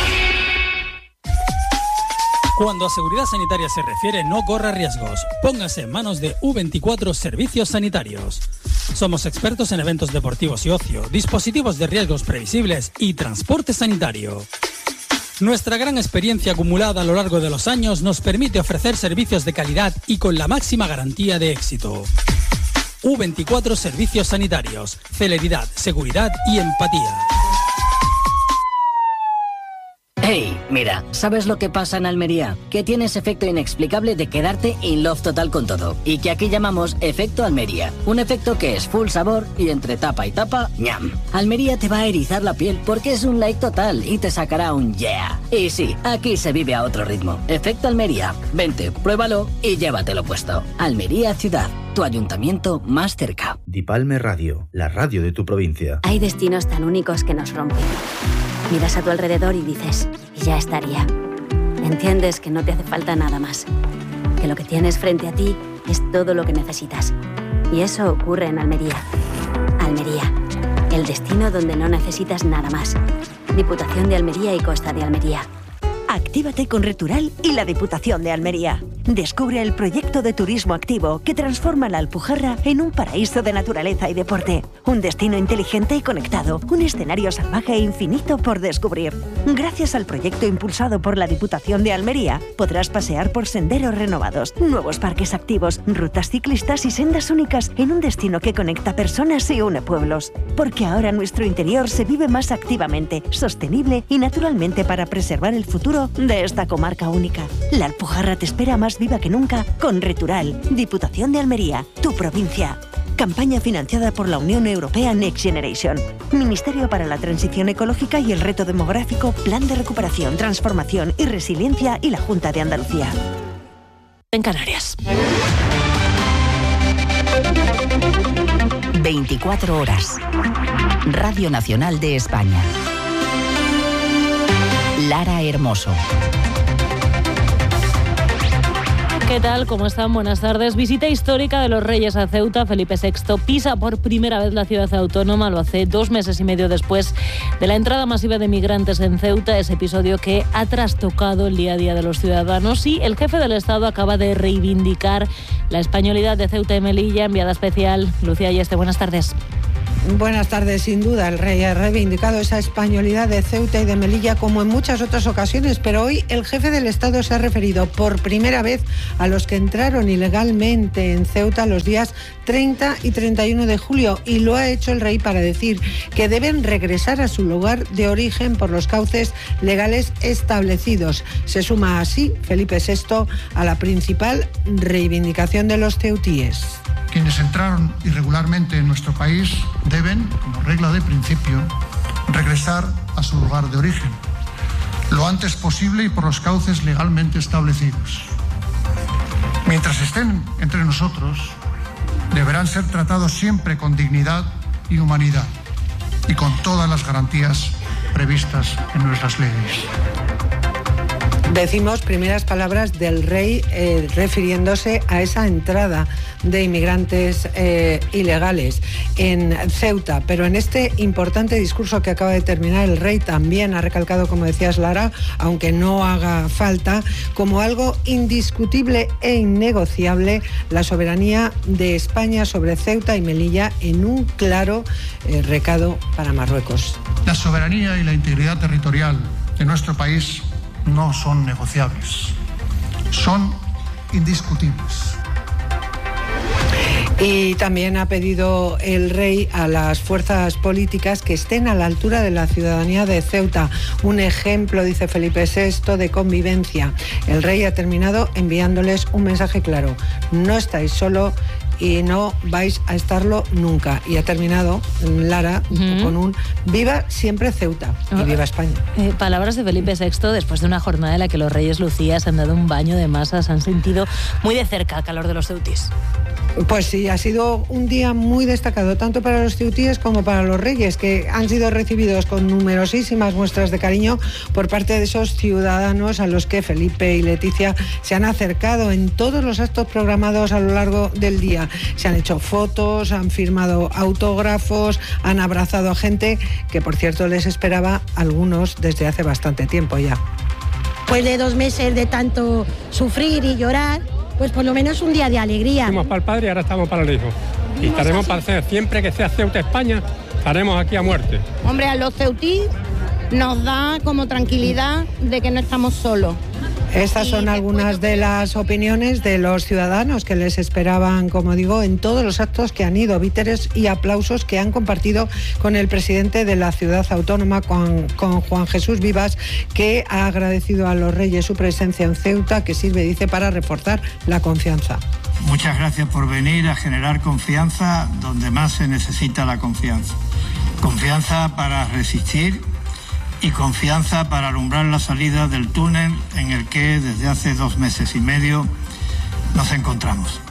Cuando a seguridad sanitaria se refiere, no corra riesgos. Póngase en manos de U24 Servicios Sanitarios. Somos expertos en eventos deportivos y ocio, dispositivos de riesgos previsibles y transporte sanitario. Nuestra gran experiencia acumulada a lo largo de los años nos permite ofrecer servicios de calidad y con la máxima garantía de éxito. U24 Servicios Sanitarios. Celeridad, seguridad y empatía. Hey, mira, ¿sabes lo que pasa en Almería? Que tienes efecto inexplicable de quedarte in love total con todo. Y que aquí llamamos efecto Almería. Un efecto que es full sabor y entre tapa y tapa, ¡ñam! Almería te va a erizar la piel porque es un like total y te sacará un yeah. Y sí, aquí se vive a otro ritmo. Efecto Almería. Vente, pruébalo y llévatelo puesto. Almería Ciudad, tu ayuntamiento más cerca. Dipalme Radio, la radio de tu provincia. Hay destinos tan únicos que nos rompen. Miras a tu alrededor y dices, ya estaría. Entiendes que no te hace falta nada más, que lo que tienes frente a ti es todo lo que necesitas. Y eso ocurre en Almería. Almería, el destino donde no necesitas nada más. Diputación de Almería y Costa de Almería. Actívate con Retural y la Diputación de Almería. Descubre el proyecto de turismo activo que transforma la Alpujarra en un paraíso de naturaleza y deporte. Un destino inteligente y conectado. Un escenario salvaje e infinito por descubrir. Gracias al proyecto impulsado por la Diputación de Almería, podrás pasear por senderos renovados, nuevos parques activos, rutas ciclistas y sendas únicas en un destino que conecta personas y une pueblos. Porque ahora nuestro interior se vive más activamente, sostenible y naturalmente para preservar el futuro de esta comarca única. La Alpujarra te espera más viva que nunca con Retural, Diputación de Almería, tu provincia. Campaña financiada por la Unión Europea Next Generation. Ministerio para la Transición Ecológica y el Reto Demográfico, Plan de Recuperación, Transformación y Resiliencia y la Junta de Andalucía. En Canarias. 24 horas. Radio Nacional de España. Lara Hermoso. ¿Qué tal? ¿Cómo están? Buenas tardes. Visita histórica de los Reyes a Ceuta. Felipe VI pisa por primera vez la ciudad autónoma. Lo hace 2 meses y medio después de la entrada masiva de migrantes en Ceuta, ese episodio que ha trastocado el día a día de los ciudadanos. Y el jefe del Estado acaba de reivindicar la españolidad de Ceuta y Melilla. Enviada especial, Lucía Ayeste. Buenas tardes. Buenas tardes. Sin duda, el rey ha reivindicado esa españolidad de Ceuta y de Melilla como en muchas otras ocasiones, pero hoy el jefe del Estado se ha referido por primera vez a los que entraron ilegalmente en Ceuta los días 30 y 31 de julio y lo ha hecho el rey para decir que deben regresar a su lugar de origen por los cauces legales establecidos. Se suma así Felipe VI a la principal reivindicación de los ceutíes. Quienes entraron irregularmente en nuestro país deben, como regla de principio, regresar a su lugar de origen, lo antes posible y por los cauces legalmente establecidos. Mientras estén entre nosotros, deberán ser tratados siempre con dignidad y humanidad y con todas las garantías previstas en nuestras leyes. Decimos primeras palabras del rey refiriéndose a esa entrada de inmigrantes ilegales en Ceuta, pero en este importante discurso que acaba de terminar el rey también ha recalcado, como decías Lara, aunque no haga falta, como algo indiscutible e innegociable la soberanía de España sobre Ceuta y Melilla en un claro recado para Marruecos. La soberanía y la integridad territorial de nuestro país no son negociables, son indiscutibles. Y también ha pedido el rey a las fuerzas políticas que estén a la altura de la ciudadanía de Ceuta. Un ejemplo, dice Felipe VI, de convivencia. El rey ha terminado enviándoles un mensaje claro: no estáis solo y no vais a estarlo nunca. Y ha terminado, Lara, con un viva siempre Ceuta y viva España. Palabras de Felipe VI después de una jornada en la que los reyes Lucía se han dado un baño de masas, han sentido muy de cerca el calor de los ceutíes. Pues sí, ha sido un día muy destacado, tanto para los ceutíes como para los reyes, que han sido recibidos con numerosísimas muestras de cariño por parte de esos ciudadanos a los que Felipe y Leticia se han acercado en todos los actos programados a lo largo del día. Se han hecho fotos, han firmado autógrafos, han abrazado a gente que, por cierto, les esperaba algunos desde hace bastante tiempo ya. Pues de 2 meses de tanto sufrir y llorar, pues por lo menos un día de alegría. Fuimos para el padre y ahora estamos para el hijo. Y estaremos para hacer, siempre que sea Ceuta España, estaremos aquí a muerte. Hombre, a los ceutí nos da como tranquilidad de que no estamos solos. Estas son algunas de las opiniones de los ciudadanos que les esperaban, como digo, en todos los actos que han ido, víteres y aplausos que han compartido con el presidente de la ciudad autónoma, con Juan Jesús Vivas, que ha agradecido a los reyes su presencia en Ceuta, que sirve, dice, para reforzar la confianza. Muchas gracias por venir a generar confianza donde más se necesita la confianza. Confianza para resistir y confianza para alumbrar la salida del túnel en el que desde hace 2 meses y medio nos encontramos.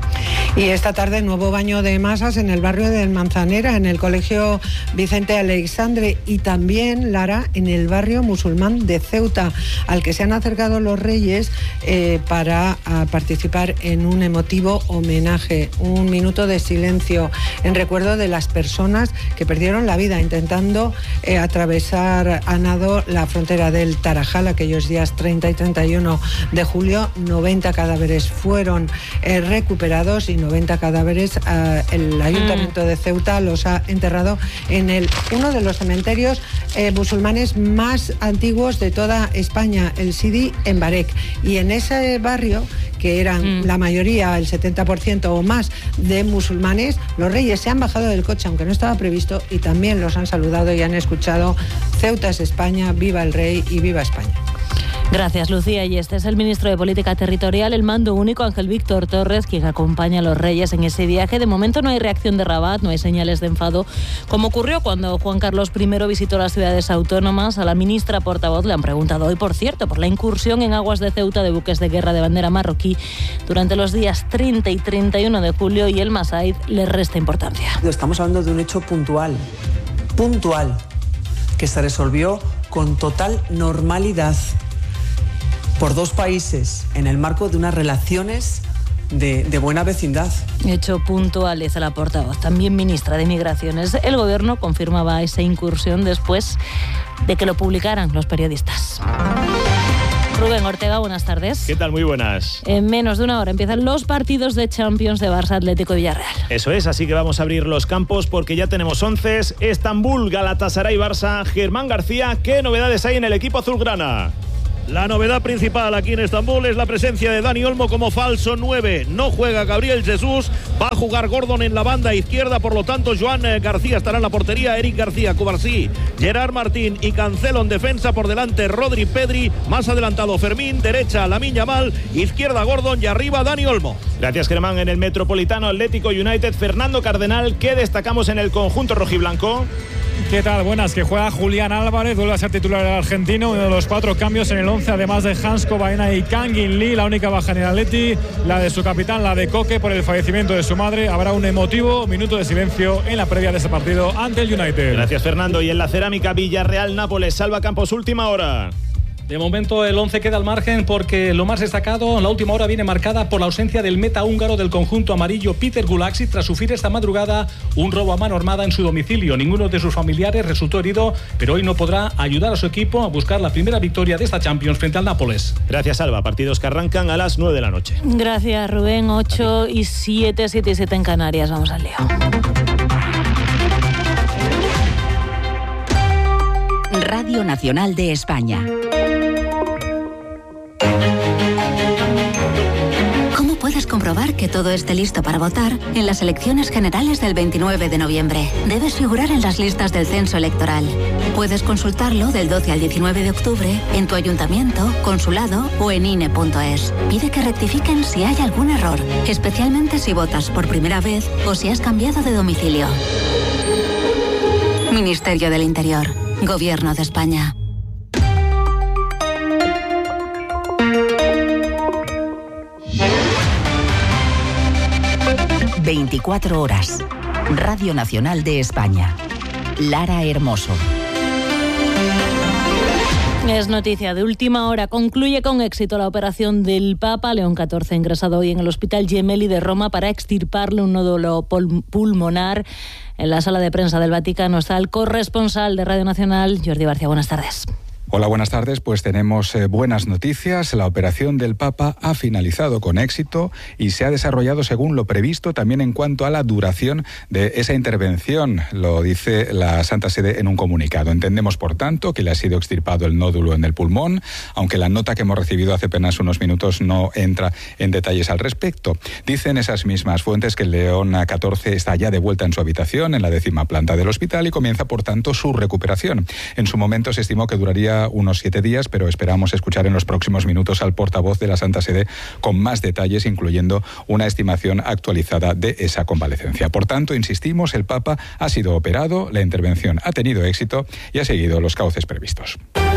Y esta tarde nuevo baño de masas en el barrio del Manzanera, en el colegio Vicente Aleixandre, y también, Lara, en el barrio musulmán de Ceuta, al que se han acercado los reyes para participar en un emotivo homenaje, un minuto de silencio en recuerdo de las personas que perdieron la vida intentando atravesar a nado la frontera del Tarajal aquellos días 30 y 31 de julio. 90 cadáveres fueron recuperados y 90 cadáveres el Ayuntamiento de Ceuta los ha enterrado en uno de los cementerios musulmanes más antiguos de toda España, el Sidi en Barek. Y en ese barrio, que eran la mayoría, el 70% o más de musulmanes, los reyes se han bajado del coche, aunque no estaba previsto, y también los han saludado y han escuchado: Ceuta es España, viva el rey y viva España. Gracias, Lucía. Y este es el ministro de Política Territorial, el mando único, Ángel Víctor Torres, quien acompaña a los Reyes en ese viaje. De momento no hay reacción de Rabat, no hay señales de enfado, como ocurrió cuando Juan Carlos I visitó las ciudades autónomas. A la ministra portavoz le han preguntado hoy, por cierto, por la incursión en aguas de Ceuta de buques de guerra de bandera marroquí durante los días 30 y 31 de julio y el Masaid le resta importancia. Estamos hablando de un hecho puntual, que se resolvió con total normalidad por dos países en el marco de unas relaciones de buena vecindad. Hecho puntual, dice la portavoz, también ministra de Migraciones. El gobierno confirmaba esa incursión después de que lo publicaran los periodistas. Rubén Ortega, buenas tardes. ¿Qué tal? Muy buenas. En menos de una hora empiezan los partidos de Champions de Barça, Atlético y Villarreal. Eso es, así que vamos a abrir los campos porque ya tenemos 11. Estambul, Galatasaray, Barça. Germán García, ¿qué novedades hay en el equipo azulgrana? La novedad principal aquí en Estambul es la presencia de Dani Olmo como falso 9. No juega Gabriel Jesús, va a jugar Gordon en la banda izquierda, por lo tanto Joan García estará en la portería, Eric García, Cubarsí, Gerard Martín y Cancelo en defensa, por delante Rodri, Pedri, más adelantado Fermín, derecha Lamine Yamal, izquierda Gordon y arriba Dani Olmo. Gracias, Germán. En el Metropolitano Atlético United, Fernando Cardenal, ¿qué destacamos en el conjunto rojiblanco? ¿Qué tal? Buenas, que juega Julián Álvarez, vuelve a ser titular el argentino, uno de los 4 cambios en el 11, además de Hansko, Baena y Kangin Lee. La única baja en el Atleti, la de su capitán, la de Coque, por el fallecimiento de su madre. Habrá un emotivo minuto de silencio en la previa de ese partido ante el United. Gracias, Fernando. Y en la cerámica, Villarreal-Nápoles, Salva Campos, última hora. De momento el 11 queda al margen porque lo más destacado en la última hora viene marcada por la ausencia del meta húngaro del conjunto amarillo Peter Gulaxi tras sufrir esta madrugada un robo a mano armada en su domicilio. Ninguno de sus familiares resultó herido, pero hoy no podrá ayudar a su equipo a buscar la primera victoria de esta Champions frente al Nápoles. Gracias, Alba. Partidos que arrancan a las 9 de la noche. Gracias, Rubén. 8 y 7, 7 y 7 en Canarias. Vamos al lío. Radio Nacional de España. ¿Cómo puedes comprobar que todo esté listo para votar en las elecciones generales del 29 de noviembre? Debes figurar en las listas del censo electoral. Puedes consultarlo del 12 al 19 de octubre en tu ayuntamiento, consulado o en INE.es. Pide que rectifiquen si hay algún error, especialmente si votas por primera vez o si has cambiado de domicilio. Ministerio del Interior. Gobierno de España. ...24 horas... Radio Nacional de España. Lara Hermoso. Es noticia de última hora. Concluye con éxito la operación del Papa León XIV, ingresado hoy en el Hospital Gemelli de Roma para extirparle un nódulo pulmonar. En la sala de prensa del Vaticano está el corresponsal de Radio Nacional, Jordi García. Buenas tardes. Hola, buenas tardes. Pues tenemos buenas noticias. La operación del Papa ha finalizado con éxito y se ha desarrollado según lo previsto también en cuanto a la duración de esa intervención. Lo dice la Santa Sede en un comunicado. Entendemos, por tanto, que le ha sido extirpado el nódulo en el pulmón, aunque la nota que hemos recibido hace apenas unos minutos no entra en detalles al respecto. Dicen esas mismas fuentes que el León XIV está ya de vuelta en su habitación, en la 10ª planta del hospital, y comienza, por tanto, su recuperación. En su momento se estimó que duraría unos 7 días, pero esperamos escuchar en los próximos minutos al portavoz de la Santa Sede con más detalles, incluyendo una estimación actualizada de esa convalecencia. Por tanto, insistimos, el Papa ha sido operado, la intervención ha tenido éxito y ha seguido los cauces previstos.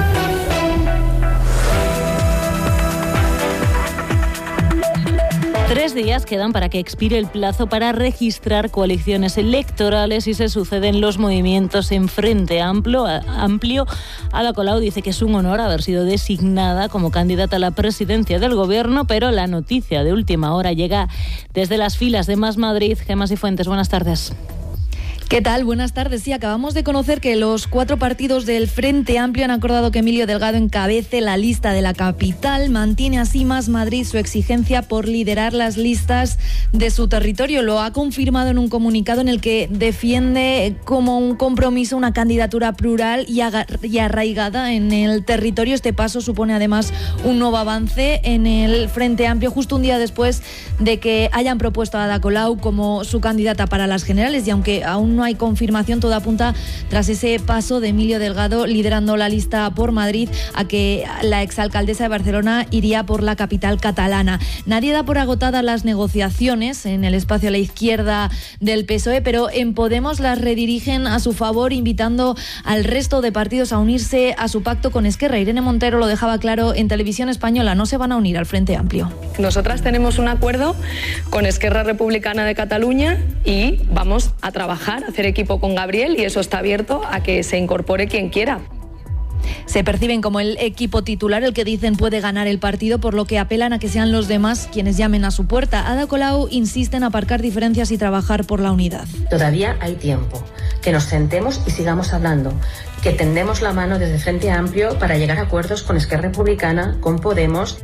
3 días quedan para que expire el plazo para registrar coaliciones electorales y se suceden los movimientos en Frente Amplio. Ada Colau dice que es un honor haber sido designada como candidata a la presidencia del gobierno, pero la noticia de última hora llega desde las filas de Más Madrid. Gemma Cifuentes, buenas tardes. ¿Qué tal? Buenas tardes. Sí, acabamos de conocer que los 4 partidos del Frente Amplio han acordado que Emilio Delgado encabece la lista de la capital. Mantiene así Más Madrid su exigencia por liderar las listas de su territorio. Lo ha confirmado en un comunicado en el que defiende como un compromiso una candidatura plural y arraigada en el territorio. Este paso supone además un nuevo avance en el Frente Amplio, justo un día después de que hayan propuesto a Ada Colau como su candidata para las generales, y aunque aún no no hay confirmación. Todo apunta, tras ese paso de Emilio Delgado liderando la lista por Madrid, a que la exalcaldesa de Barcelona iría por la capital catalana. Nadie da por agotadas las negociaciones en el espacio a la izquierda del PSOE, pero en Podemos las redirigen a su favor, invitando al resto de partidos a unirse a su pacto con Esquerra. Irene Montero lo dejaba claro en Televisión Española: no se van a unir al Frente Amplio. Nosotras tenemos un acuerdo con Esquerra Republicana de Cataluña y vamos a trabajar, a hacer equipo con Gabriel, y eso está abierto a que se incorpore quien quiera. Se perciben como el equipo titular, el que dicen puede ganar el partido, por lo que apelan a que sean los demás quienes llamen a su puerta. Ada Colau insiste en aparcar diferencias y trabajar por la unidad. Todavía hay tiempo, que nos sentemos y sigamos hablando, que tendemos la mano desde Frente Amplio para llegar a acuerdos con Esquerra Republicana, con Podemos.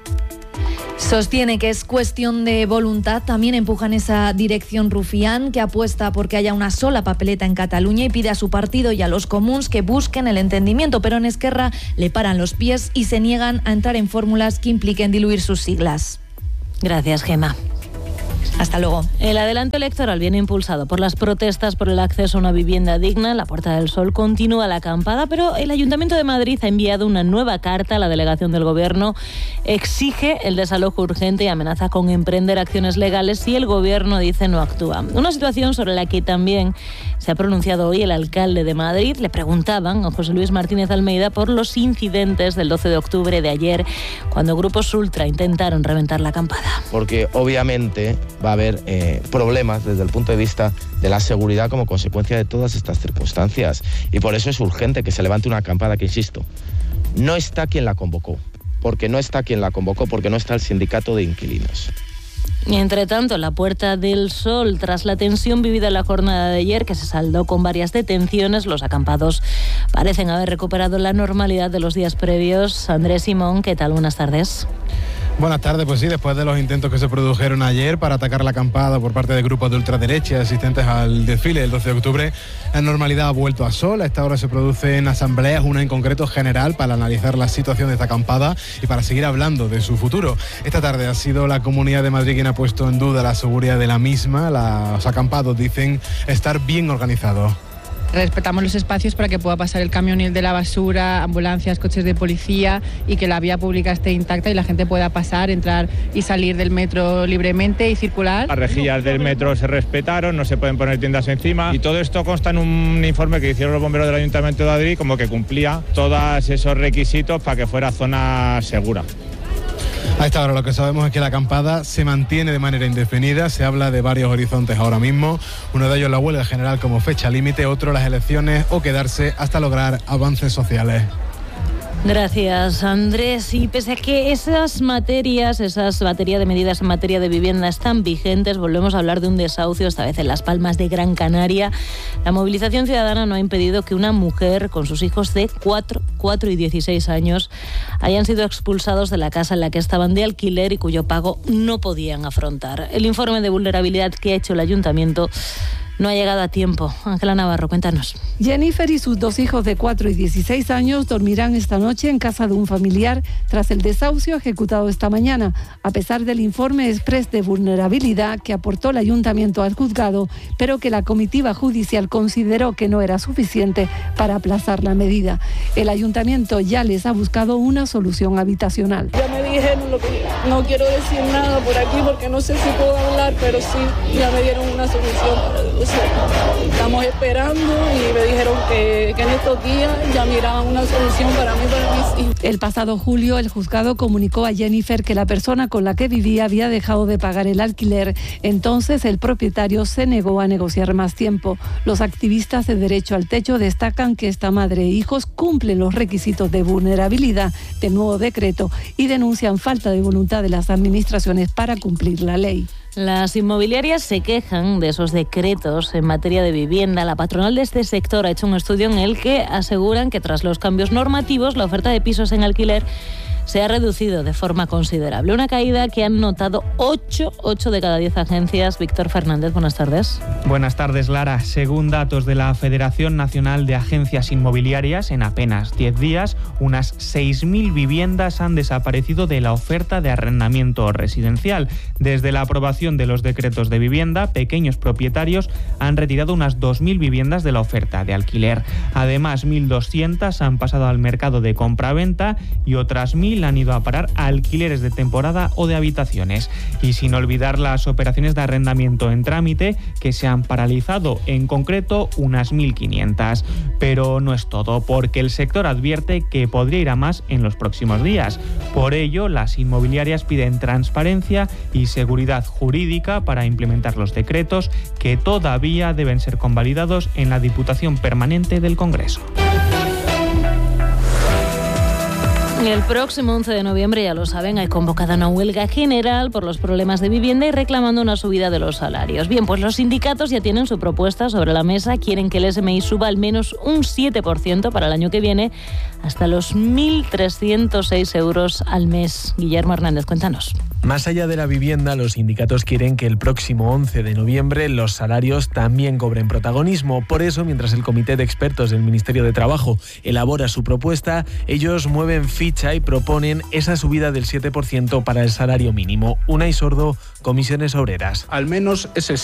Sostiene que es cuestión de voluntad. También empuja en esa dirección Rufián, que apuesta porque haya una sola papeleta en Cataluña y pide a su partido y a los comuns que busquen el entendimiento, pero en Esquerra le paran los pies y se niegan a entrar en fórmulas que impliquen diluir sus siglas. Gracias, Gemma. Hasta luego. El adelanto electoral viene impulsado por las protestas por el acceso a una vivienda digna. En la Puerta del Sol continúa la acampada, pero el Ayuntamiento de Madrid ha enviado una nueva carta a la delegación del Gobierno. Exige el desalojo urgente y amenaza con emprender acciones legales si el Gobierno dice no actúa. Una situación sobre la que también se ha pronunciado hoy el alcalde de Madrid. Le preguntaban a José Luis Martínez Almeida por los incidentes del 12 de octubre de ayer, cuando grupos ultra intentaron reventar la acampada. Porque obviamente va a haber problemas desde el punto de vista de la seguridad como consecuencia de todas estas circunstancias. Y por eso es urgente que se levante una acampada que, insisto, no está quien la convocó. Porque no está el sindicato de inquilinos. Y entre tanto, la Puerta del Sol, tras la tensión vivida en la jornada de ayer, que se saldó con varias detenciones, los acampados parecen haber recuperado la normalidad de los días previos. Andrés Simón, ¿qué tal? Buenas tardes. Buenas tardes, pues sí, después de los intentos que se produjeron ayer para atacar la acampada por parte de grupos de ultraderecha asistentes al desfile del 12 de octubre, la normalidad ha vuelto a Sol. A esta hora se producen asambleas, una en concreto general, para analizar la situación de esta acampada y para seguir hablando de su futuro. Esta tarde ha sido la Comunidad de Madrid quien ha puesto en duda la seguridad de la misma. Los acampados dicen estar bien organizados. Respetamos los espacios para que pueda pasar el camionil de la basura, ambulancias, coches de policía, y que la vía pública esté intacta y la gente pueda pasar, entrar y salir del metro libremente y circular. Las rejillas del metro se respetaron, no se pueden poner tiendas encima, y todo esto consta en un informe que hicieron los bomberos del Ayuntamiento de Madrid, como que cumplía todos esos requisitos para que fuera zona segura. A esta hora lo que sabemos es que la acampada se mantiene de manera indefinida. Se habla de varios horizontes ahora mismo. Uno de ellos la huelga general como fecha límite, otro las elecciones o quedarse hasta lograr avances sociales. Gracias, Andrés. Y pese a que esas baterías de medidas en materia de vivienda están vigentes, volvemos a hablar de un desahucio, esta vez en Las Palmas de Gran Canaria. La movilización ciudadana no ha impedido que una mujer con sus hijos de 4 y 16 años hayan sido expulsados de la casa en la que estaban de alquiler y cuyo pago no podían afrontar. El informe de vulnerabilidad que ha hecho el ayuntamiento no ha llegado a tiempo. Ángela Navarro, cuéntanos. Jennifer y sus 2 hijos de 4 y 16 años dormirán esta noche en casa de un familiar tras el desahucio ejecutado esta mañana, a pesar del informe exprés de vulnerabilidad que aportó el ayuntamiento al juzgado, pero que la comitiva judicial consideró que no era suficiente para aplazar la medida. El ayuntamiento ya les ha buscado una solución habitacional. Ya me dijeron lo que no quiero decir nada por aquí porque no sé si puedo hablar, pero sí, ya me dieron una solución para deducir. Estamos esperando y me dijeron que en estos días ya miraban una solución para mí y para mis hijos. El pasado julio, el juzgado comunicó a Jennifer que la persona con la que vivía había dejado de pagar el alquiler. Entonces, el propietario se negó a negociar más tiempo. Los activistas de derecho al techo destacan que esta madre e hijos cumplen los requisitos de vulnerabilidad del nuevo decreto y denuncian falta de voluntad de las administraciones para cumplir la ley. Las inmobiliarias se quejan de esos decretos en materia de vivienda. La patronal de este sector ha hecho un estudio en el que aseguran que tras los cambios normativos la oferta de pisos en alquiler se ha reducido de forma considerable. Una caída que han notado 8 de cada 10 agencias. Víctor Fernández, buenas tardes. Buenas tardes, Lara. Según datos de la Federación Nacional de Agencias Inmobiliarias, en apenas 10 días, unas 6.000 viviendas han desaparecido de la oferta de arrendamiento residencial. Desde la aprobación de los decretos de vivienda, pequeños propietarios han retirado unas 2.000 viviendas de la oferta de alquiler. Además, 1.200 han pasado al mercado de compra-venta y otras 1.000 han ido a parar a alquileres de temporada o de habitaciones. Y sin olvidar las operaciones de arrendamiento en trámite, que se han paralizado, en concreto unas 1.500. Pero no es todo, porque el sector advierte que podría ir a más en los próximos días. Por ello, las inmobiliarias piden transparencia y seguridad jurídica para implementar los decretos, que todavía deben ser convalidados en la Diputación Permanente del Congreso. El próximo 11 de noviembre, ya lo saben, hay convocada una huelga general por los problemas de vivienda y reclamando una subida de los salarios. Bien, pues los sindicatos ya tienen su propuesta sobre la mesa. Quieren que el SMI suba al menos un 7% para el año que viene, hasta los 1.306 euros al mes. Guillermo Hernández, cuéntanos. Más allá de la vivienda, los sindicatos quieren que el próximo 11 de noviembre los salarios también cobren protagonismo. Por eso, mientras el comité de expertos del Ministerio de Trabajo elabora su propuesta, ellos mueven ficha y proponen esa subida del 7% para el salario mínimo. Unai Sordo, Comisiones Obreras. Al menos ese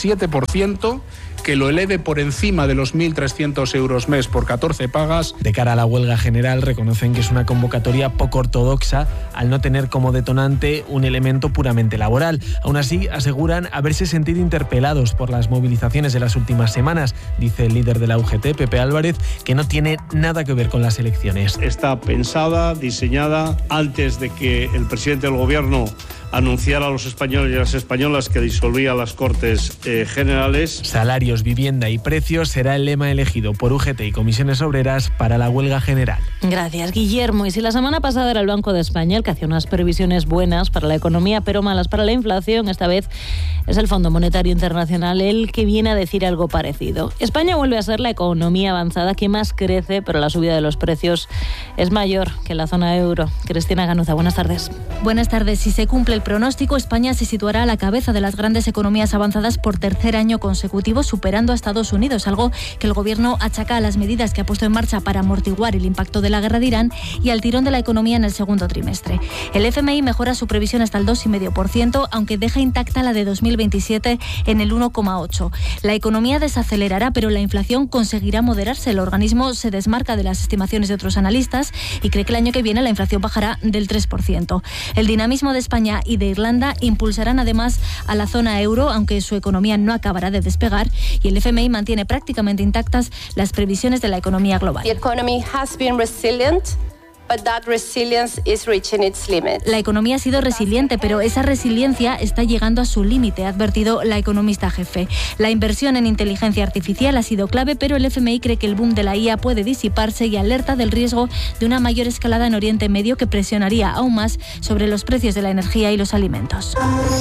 7% que lo eleve por encima de los 1.300 euros mes por 14 pagas. De cara a la huelga general, reconocen que es una convocatoria poco ortodoxa al no tener como detonante un elemento puramente laboral. Aún así, aseguran haberse sentido interpelados por las movilizaciones de las últimas semanas. Dice el líder de la UGT, Pepe Álvarez, que no tiene nada que ver con las elecciones. Está pensada, diseñada, antes de que el presidente del Gobierno anunciara a los españoles y a las españolas que disolvía las Cortes Generales. Salarios, vivienda y precios será el lema elegido por UGT y Comisiones Obreras para la huelga general. Gracias, Guillermo. Y si la semana pasada era el Banco de España el que hacía unas previsiones buenas para la economía pero malas para la inflación, esta vez es el Fondo Monetario Internacional el que viene a decir algo parecido. España vuelve a ser la economía avanzada que más crece, pero la subida de los precios es mayor que en la zona euro. Cristina Ganuza, buenas tardes. Buenas tardes. Si se cumple el pronóstico, España se situará a la cabeza de las grandes economías avanzadas por tercer año consecutivo, superando a Estados Unidos, algo que el Gobierno achaca a las medidas que ha puesto en marcha para amortiguar el impacto de la guerra de Irán y al tirón de la economía en el segundo trimestre. El FMI mejora su previsión hasta el 2,5%, aunque deja intacta la de 2027 en el 1,8%. La economía desacelerará, pero la inflación conseguirá moderarse. El organismo se desmarca de las estimaciones de otros analistas y cree que el año que viene la inflación bajará del 3%. El dinamismo de España y de Irlanda impulsarán además a la zona euro, aunque su economía no acabará de despegar, y el FMI mantiene prácticamente intactas las previsiones de la economía global. The economy has been resilient. But that resilience is reaching its limit. La economía ha sido resiliente, pero esa resiliencia está llegando a su límite, ha advertido la economista jefe. La inversión en inteligencia artificial ha sido clave, pero el FMI cree que el boom de la IA puede disiparse y alerta del riesgo de una mayor escalada en Oriente Medio que presionaría aún más sobre los precios de la energía y los alimentos.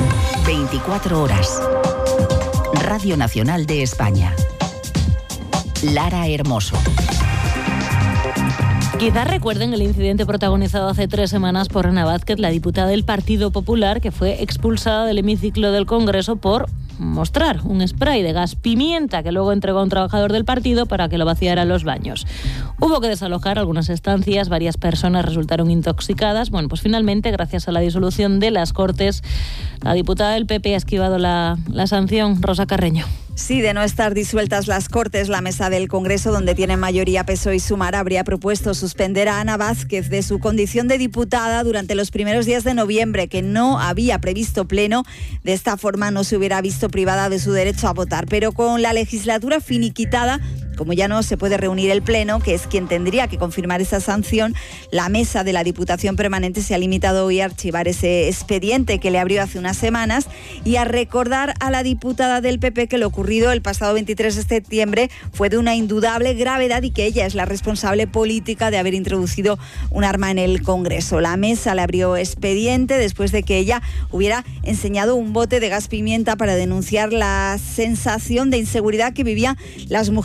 24 horas. Radio Nacional de España. Lara Hermoso. Quizás recuerden el incidente protagonizado hace 3 semanas por Ana Vázquez, la diputada del Partido Popular, que fue expulsada del hemiciclo del Congreso por mostrar un spray de gas pimienta que luego entregó a un trabajador del partido para que lo vaciara en los baños. Hubo que desalojar algunas estancias, varias personas resultaron intoxicadas. Bueno, pues finalmente, gracias a la disolución de las Cortes, la diputada del PP ha esquivado la sanción. Rosa Carreño. Sí, de no estar disueltas las Cortes, la mesa del Congreso, donde tiene mayoría PSOE y Sumar, habría propuesto suspender a Ana Vázquez de su condición de diputada durante los primeros días de noviembre, que no había previsto pleno. De esta forma no se hubiera visto privada de su derecho a votar. Pero con la legislatura finiquitada, como ya no se puede reunir el Pleno, que es quien tendría que confirmar esa sanción, la mesa de la Diputación Permanente se ha limitado hoy a archivar ese expediente que le abrió hace unas semanas y a recordar a la diputada del PP que lo ocurrido el pasado 23 de septiembre fue de una indudable gravedad y que ella es la responsable política de haber introducido un arma en el Congreso. La mesa le abrió expediente después de que ella hubiera enseñado un bote de gas pimienta para denunciar la sensación de inseguridad que vivían las mujeres ceutíes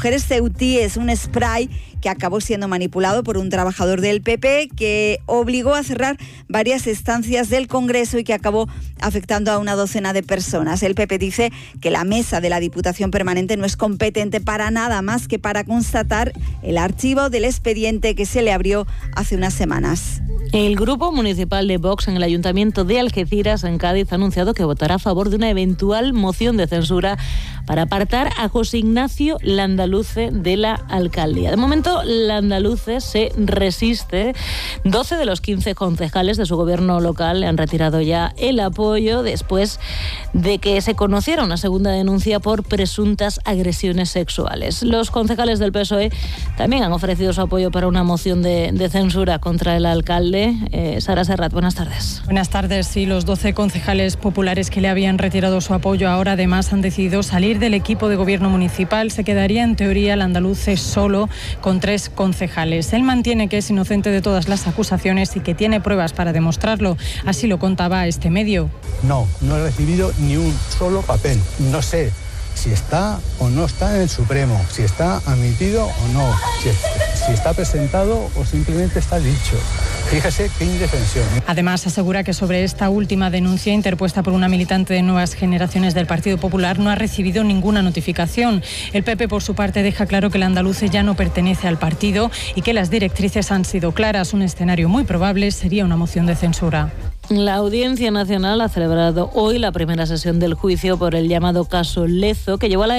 Ceuti es un spray que acabó siendo manipulado por un trabajador del PP que obligó a cerrar varias estancias del Congreso y que acabó afectando a una docena de personas. El PP dice que la mesa de la Diputación Permanente no es competente para nada más que para constatar el archivo del expediente que se le abrió hace unas semanas. El grupo municipal de Vox en el Ayuntamiento de Algeciras, en Cádiz, ha anunciado que votará a favor de una eventual moción de censura para apartar a José Ignacio Landaluce de la alcaldía. De momento, Landaluce se resiste. 12 de los 15 concejales de su gobierno local le han retirado ya el apoyo después de que se conociera una segunda denuncia por presuntas agresiones sexuales. Los concejales del PSOE también han ofrecido su apoyo para una moción de censura contra el alcalde. Sara Serrat, buenas tardes. Buenas tardes. Sí, los 12 concejales populares que le habían retirado su apoyo ahora además han decidido salir del equipo de gobierno municipal. Se quedaría en teoría Landaluce solo con 3 concejales. Él mantiene que es inocente de todas las acusaciones y que tiene pruebas para demostrarlo. Así lo contaba este medio. No he recibido ni un solo papel. No sé si está o no está en el Supremo, si está admitido o no, si está presentado o simplemente está dicho. Fíjese qué indefensión. Además, asegura que sobre esta última denuncia interpuesta por una militante de Nuevas Generaciones del Partido Popular no ha recibido ninguna notificación. El PP, por su parte, deja claro que Landaluce ya no pertenece al partido y que las directrices han sido claras. Un escenario muy probable sería una moción de censura. La Audiencia Nacional ha celebrado hoy la primera sesión del juicio por el llamado caso Lezo, que llevó a la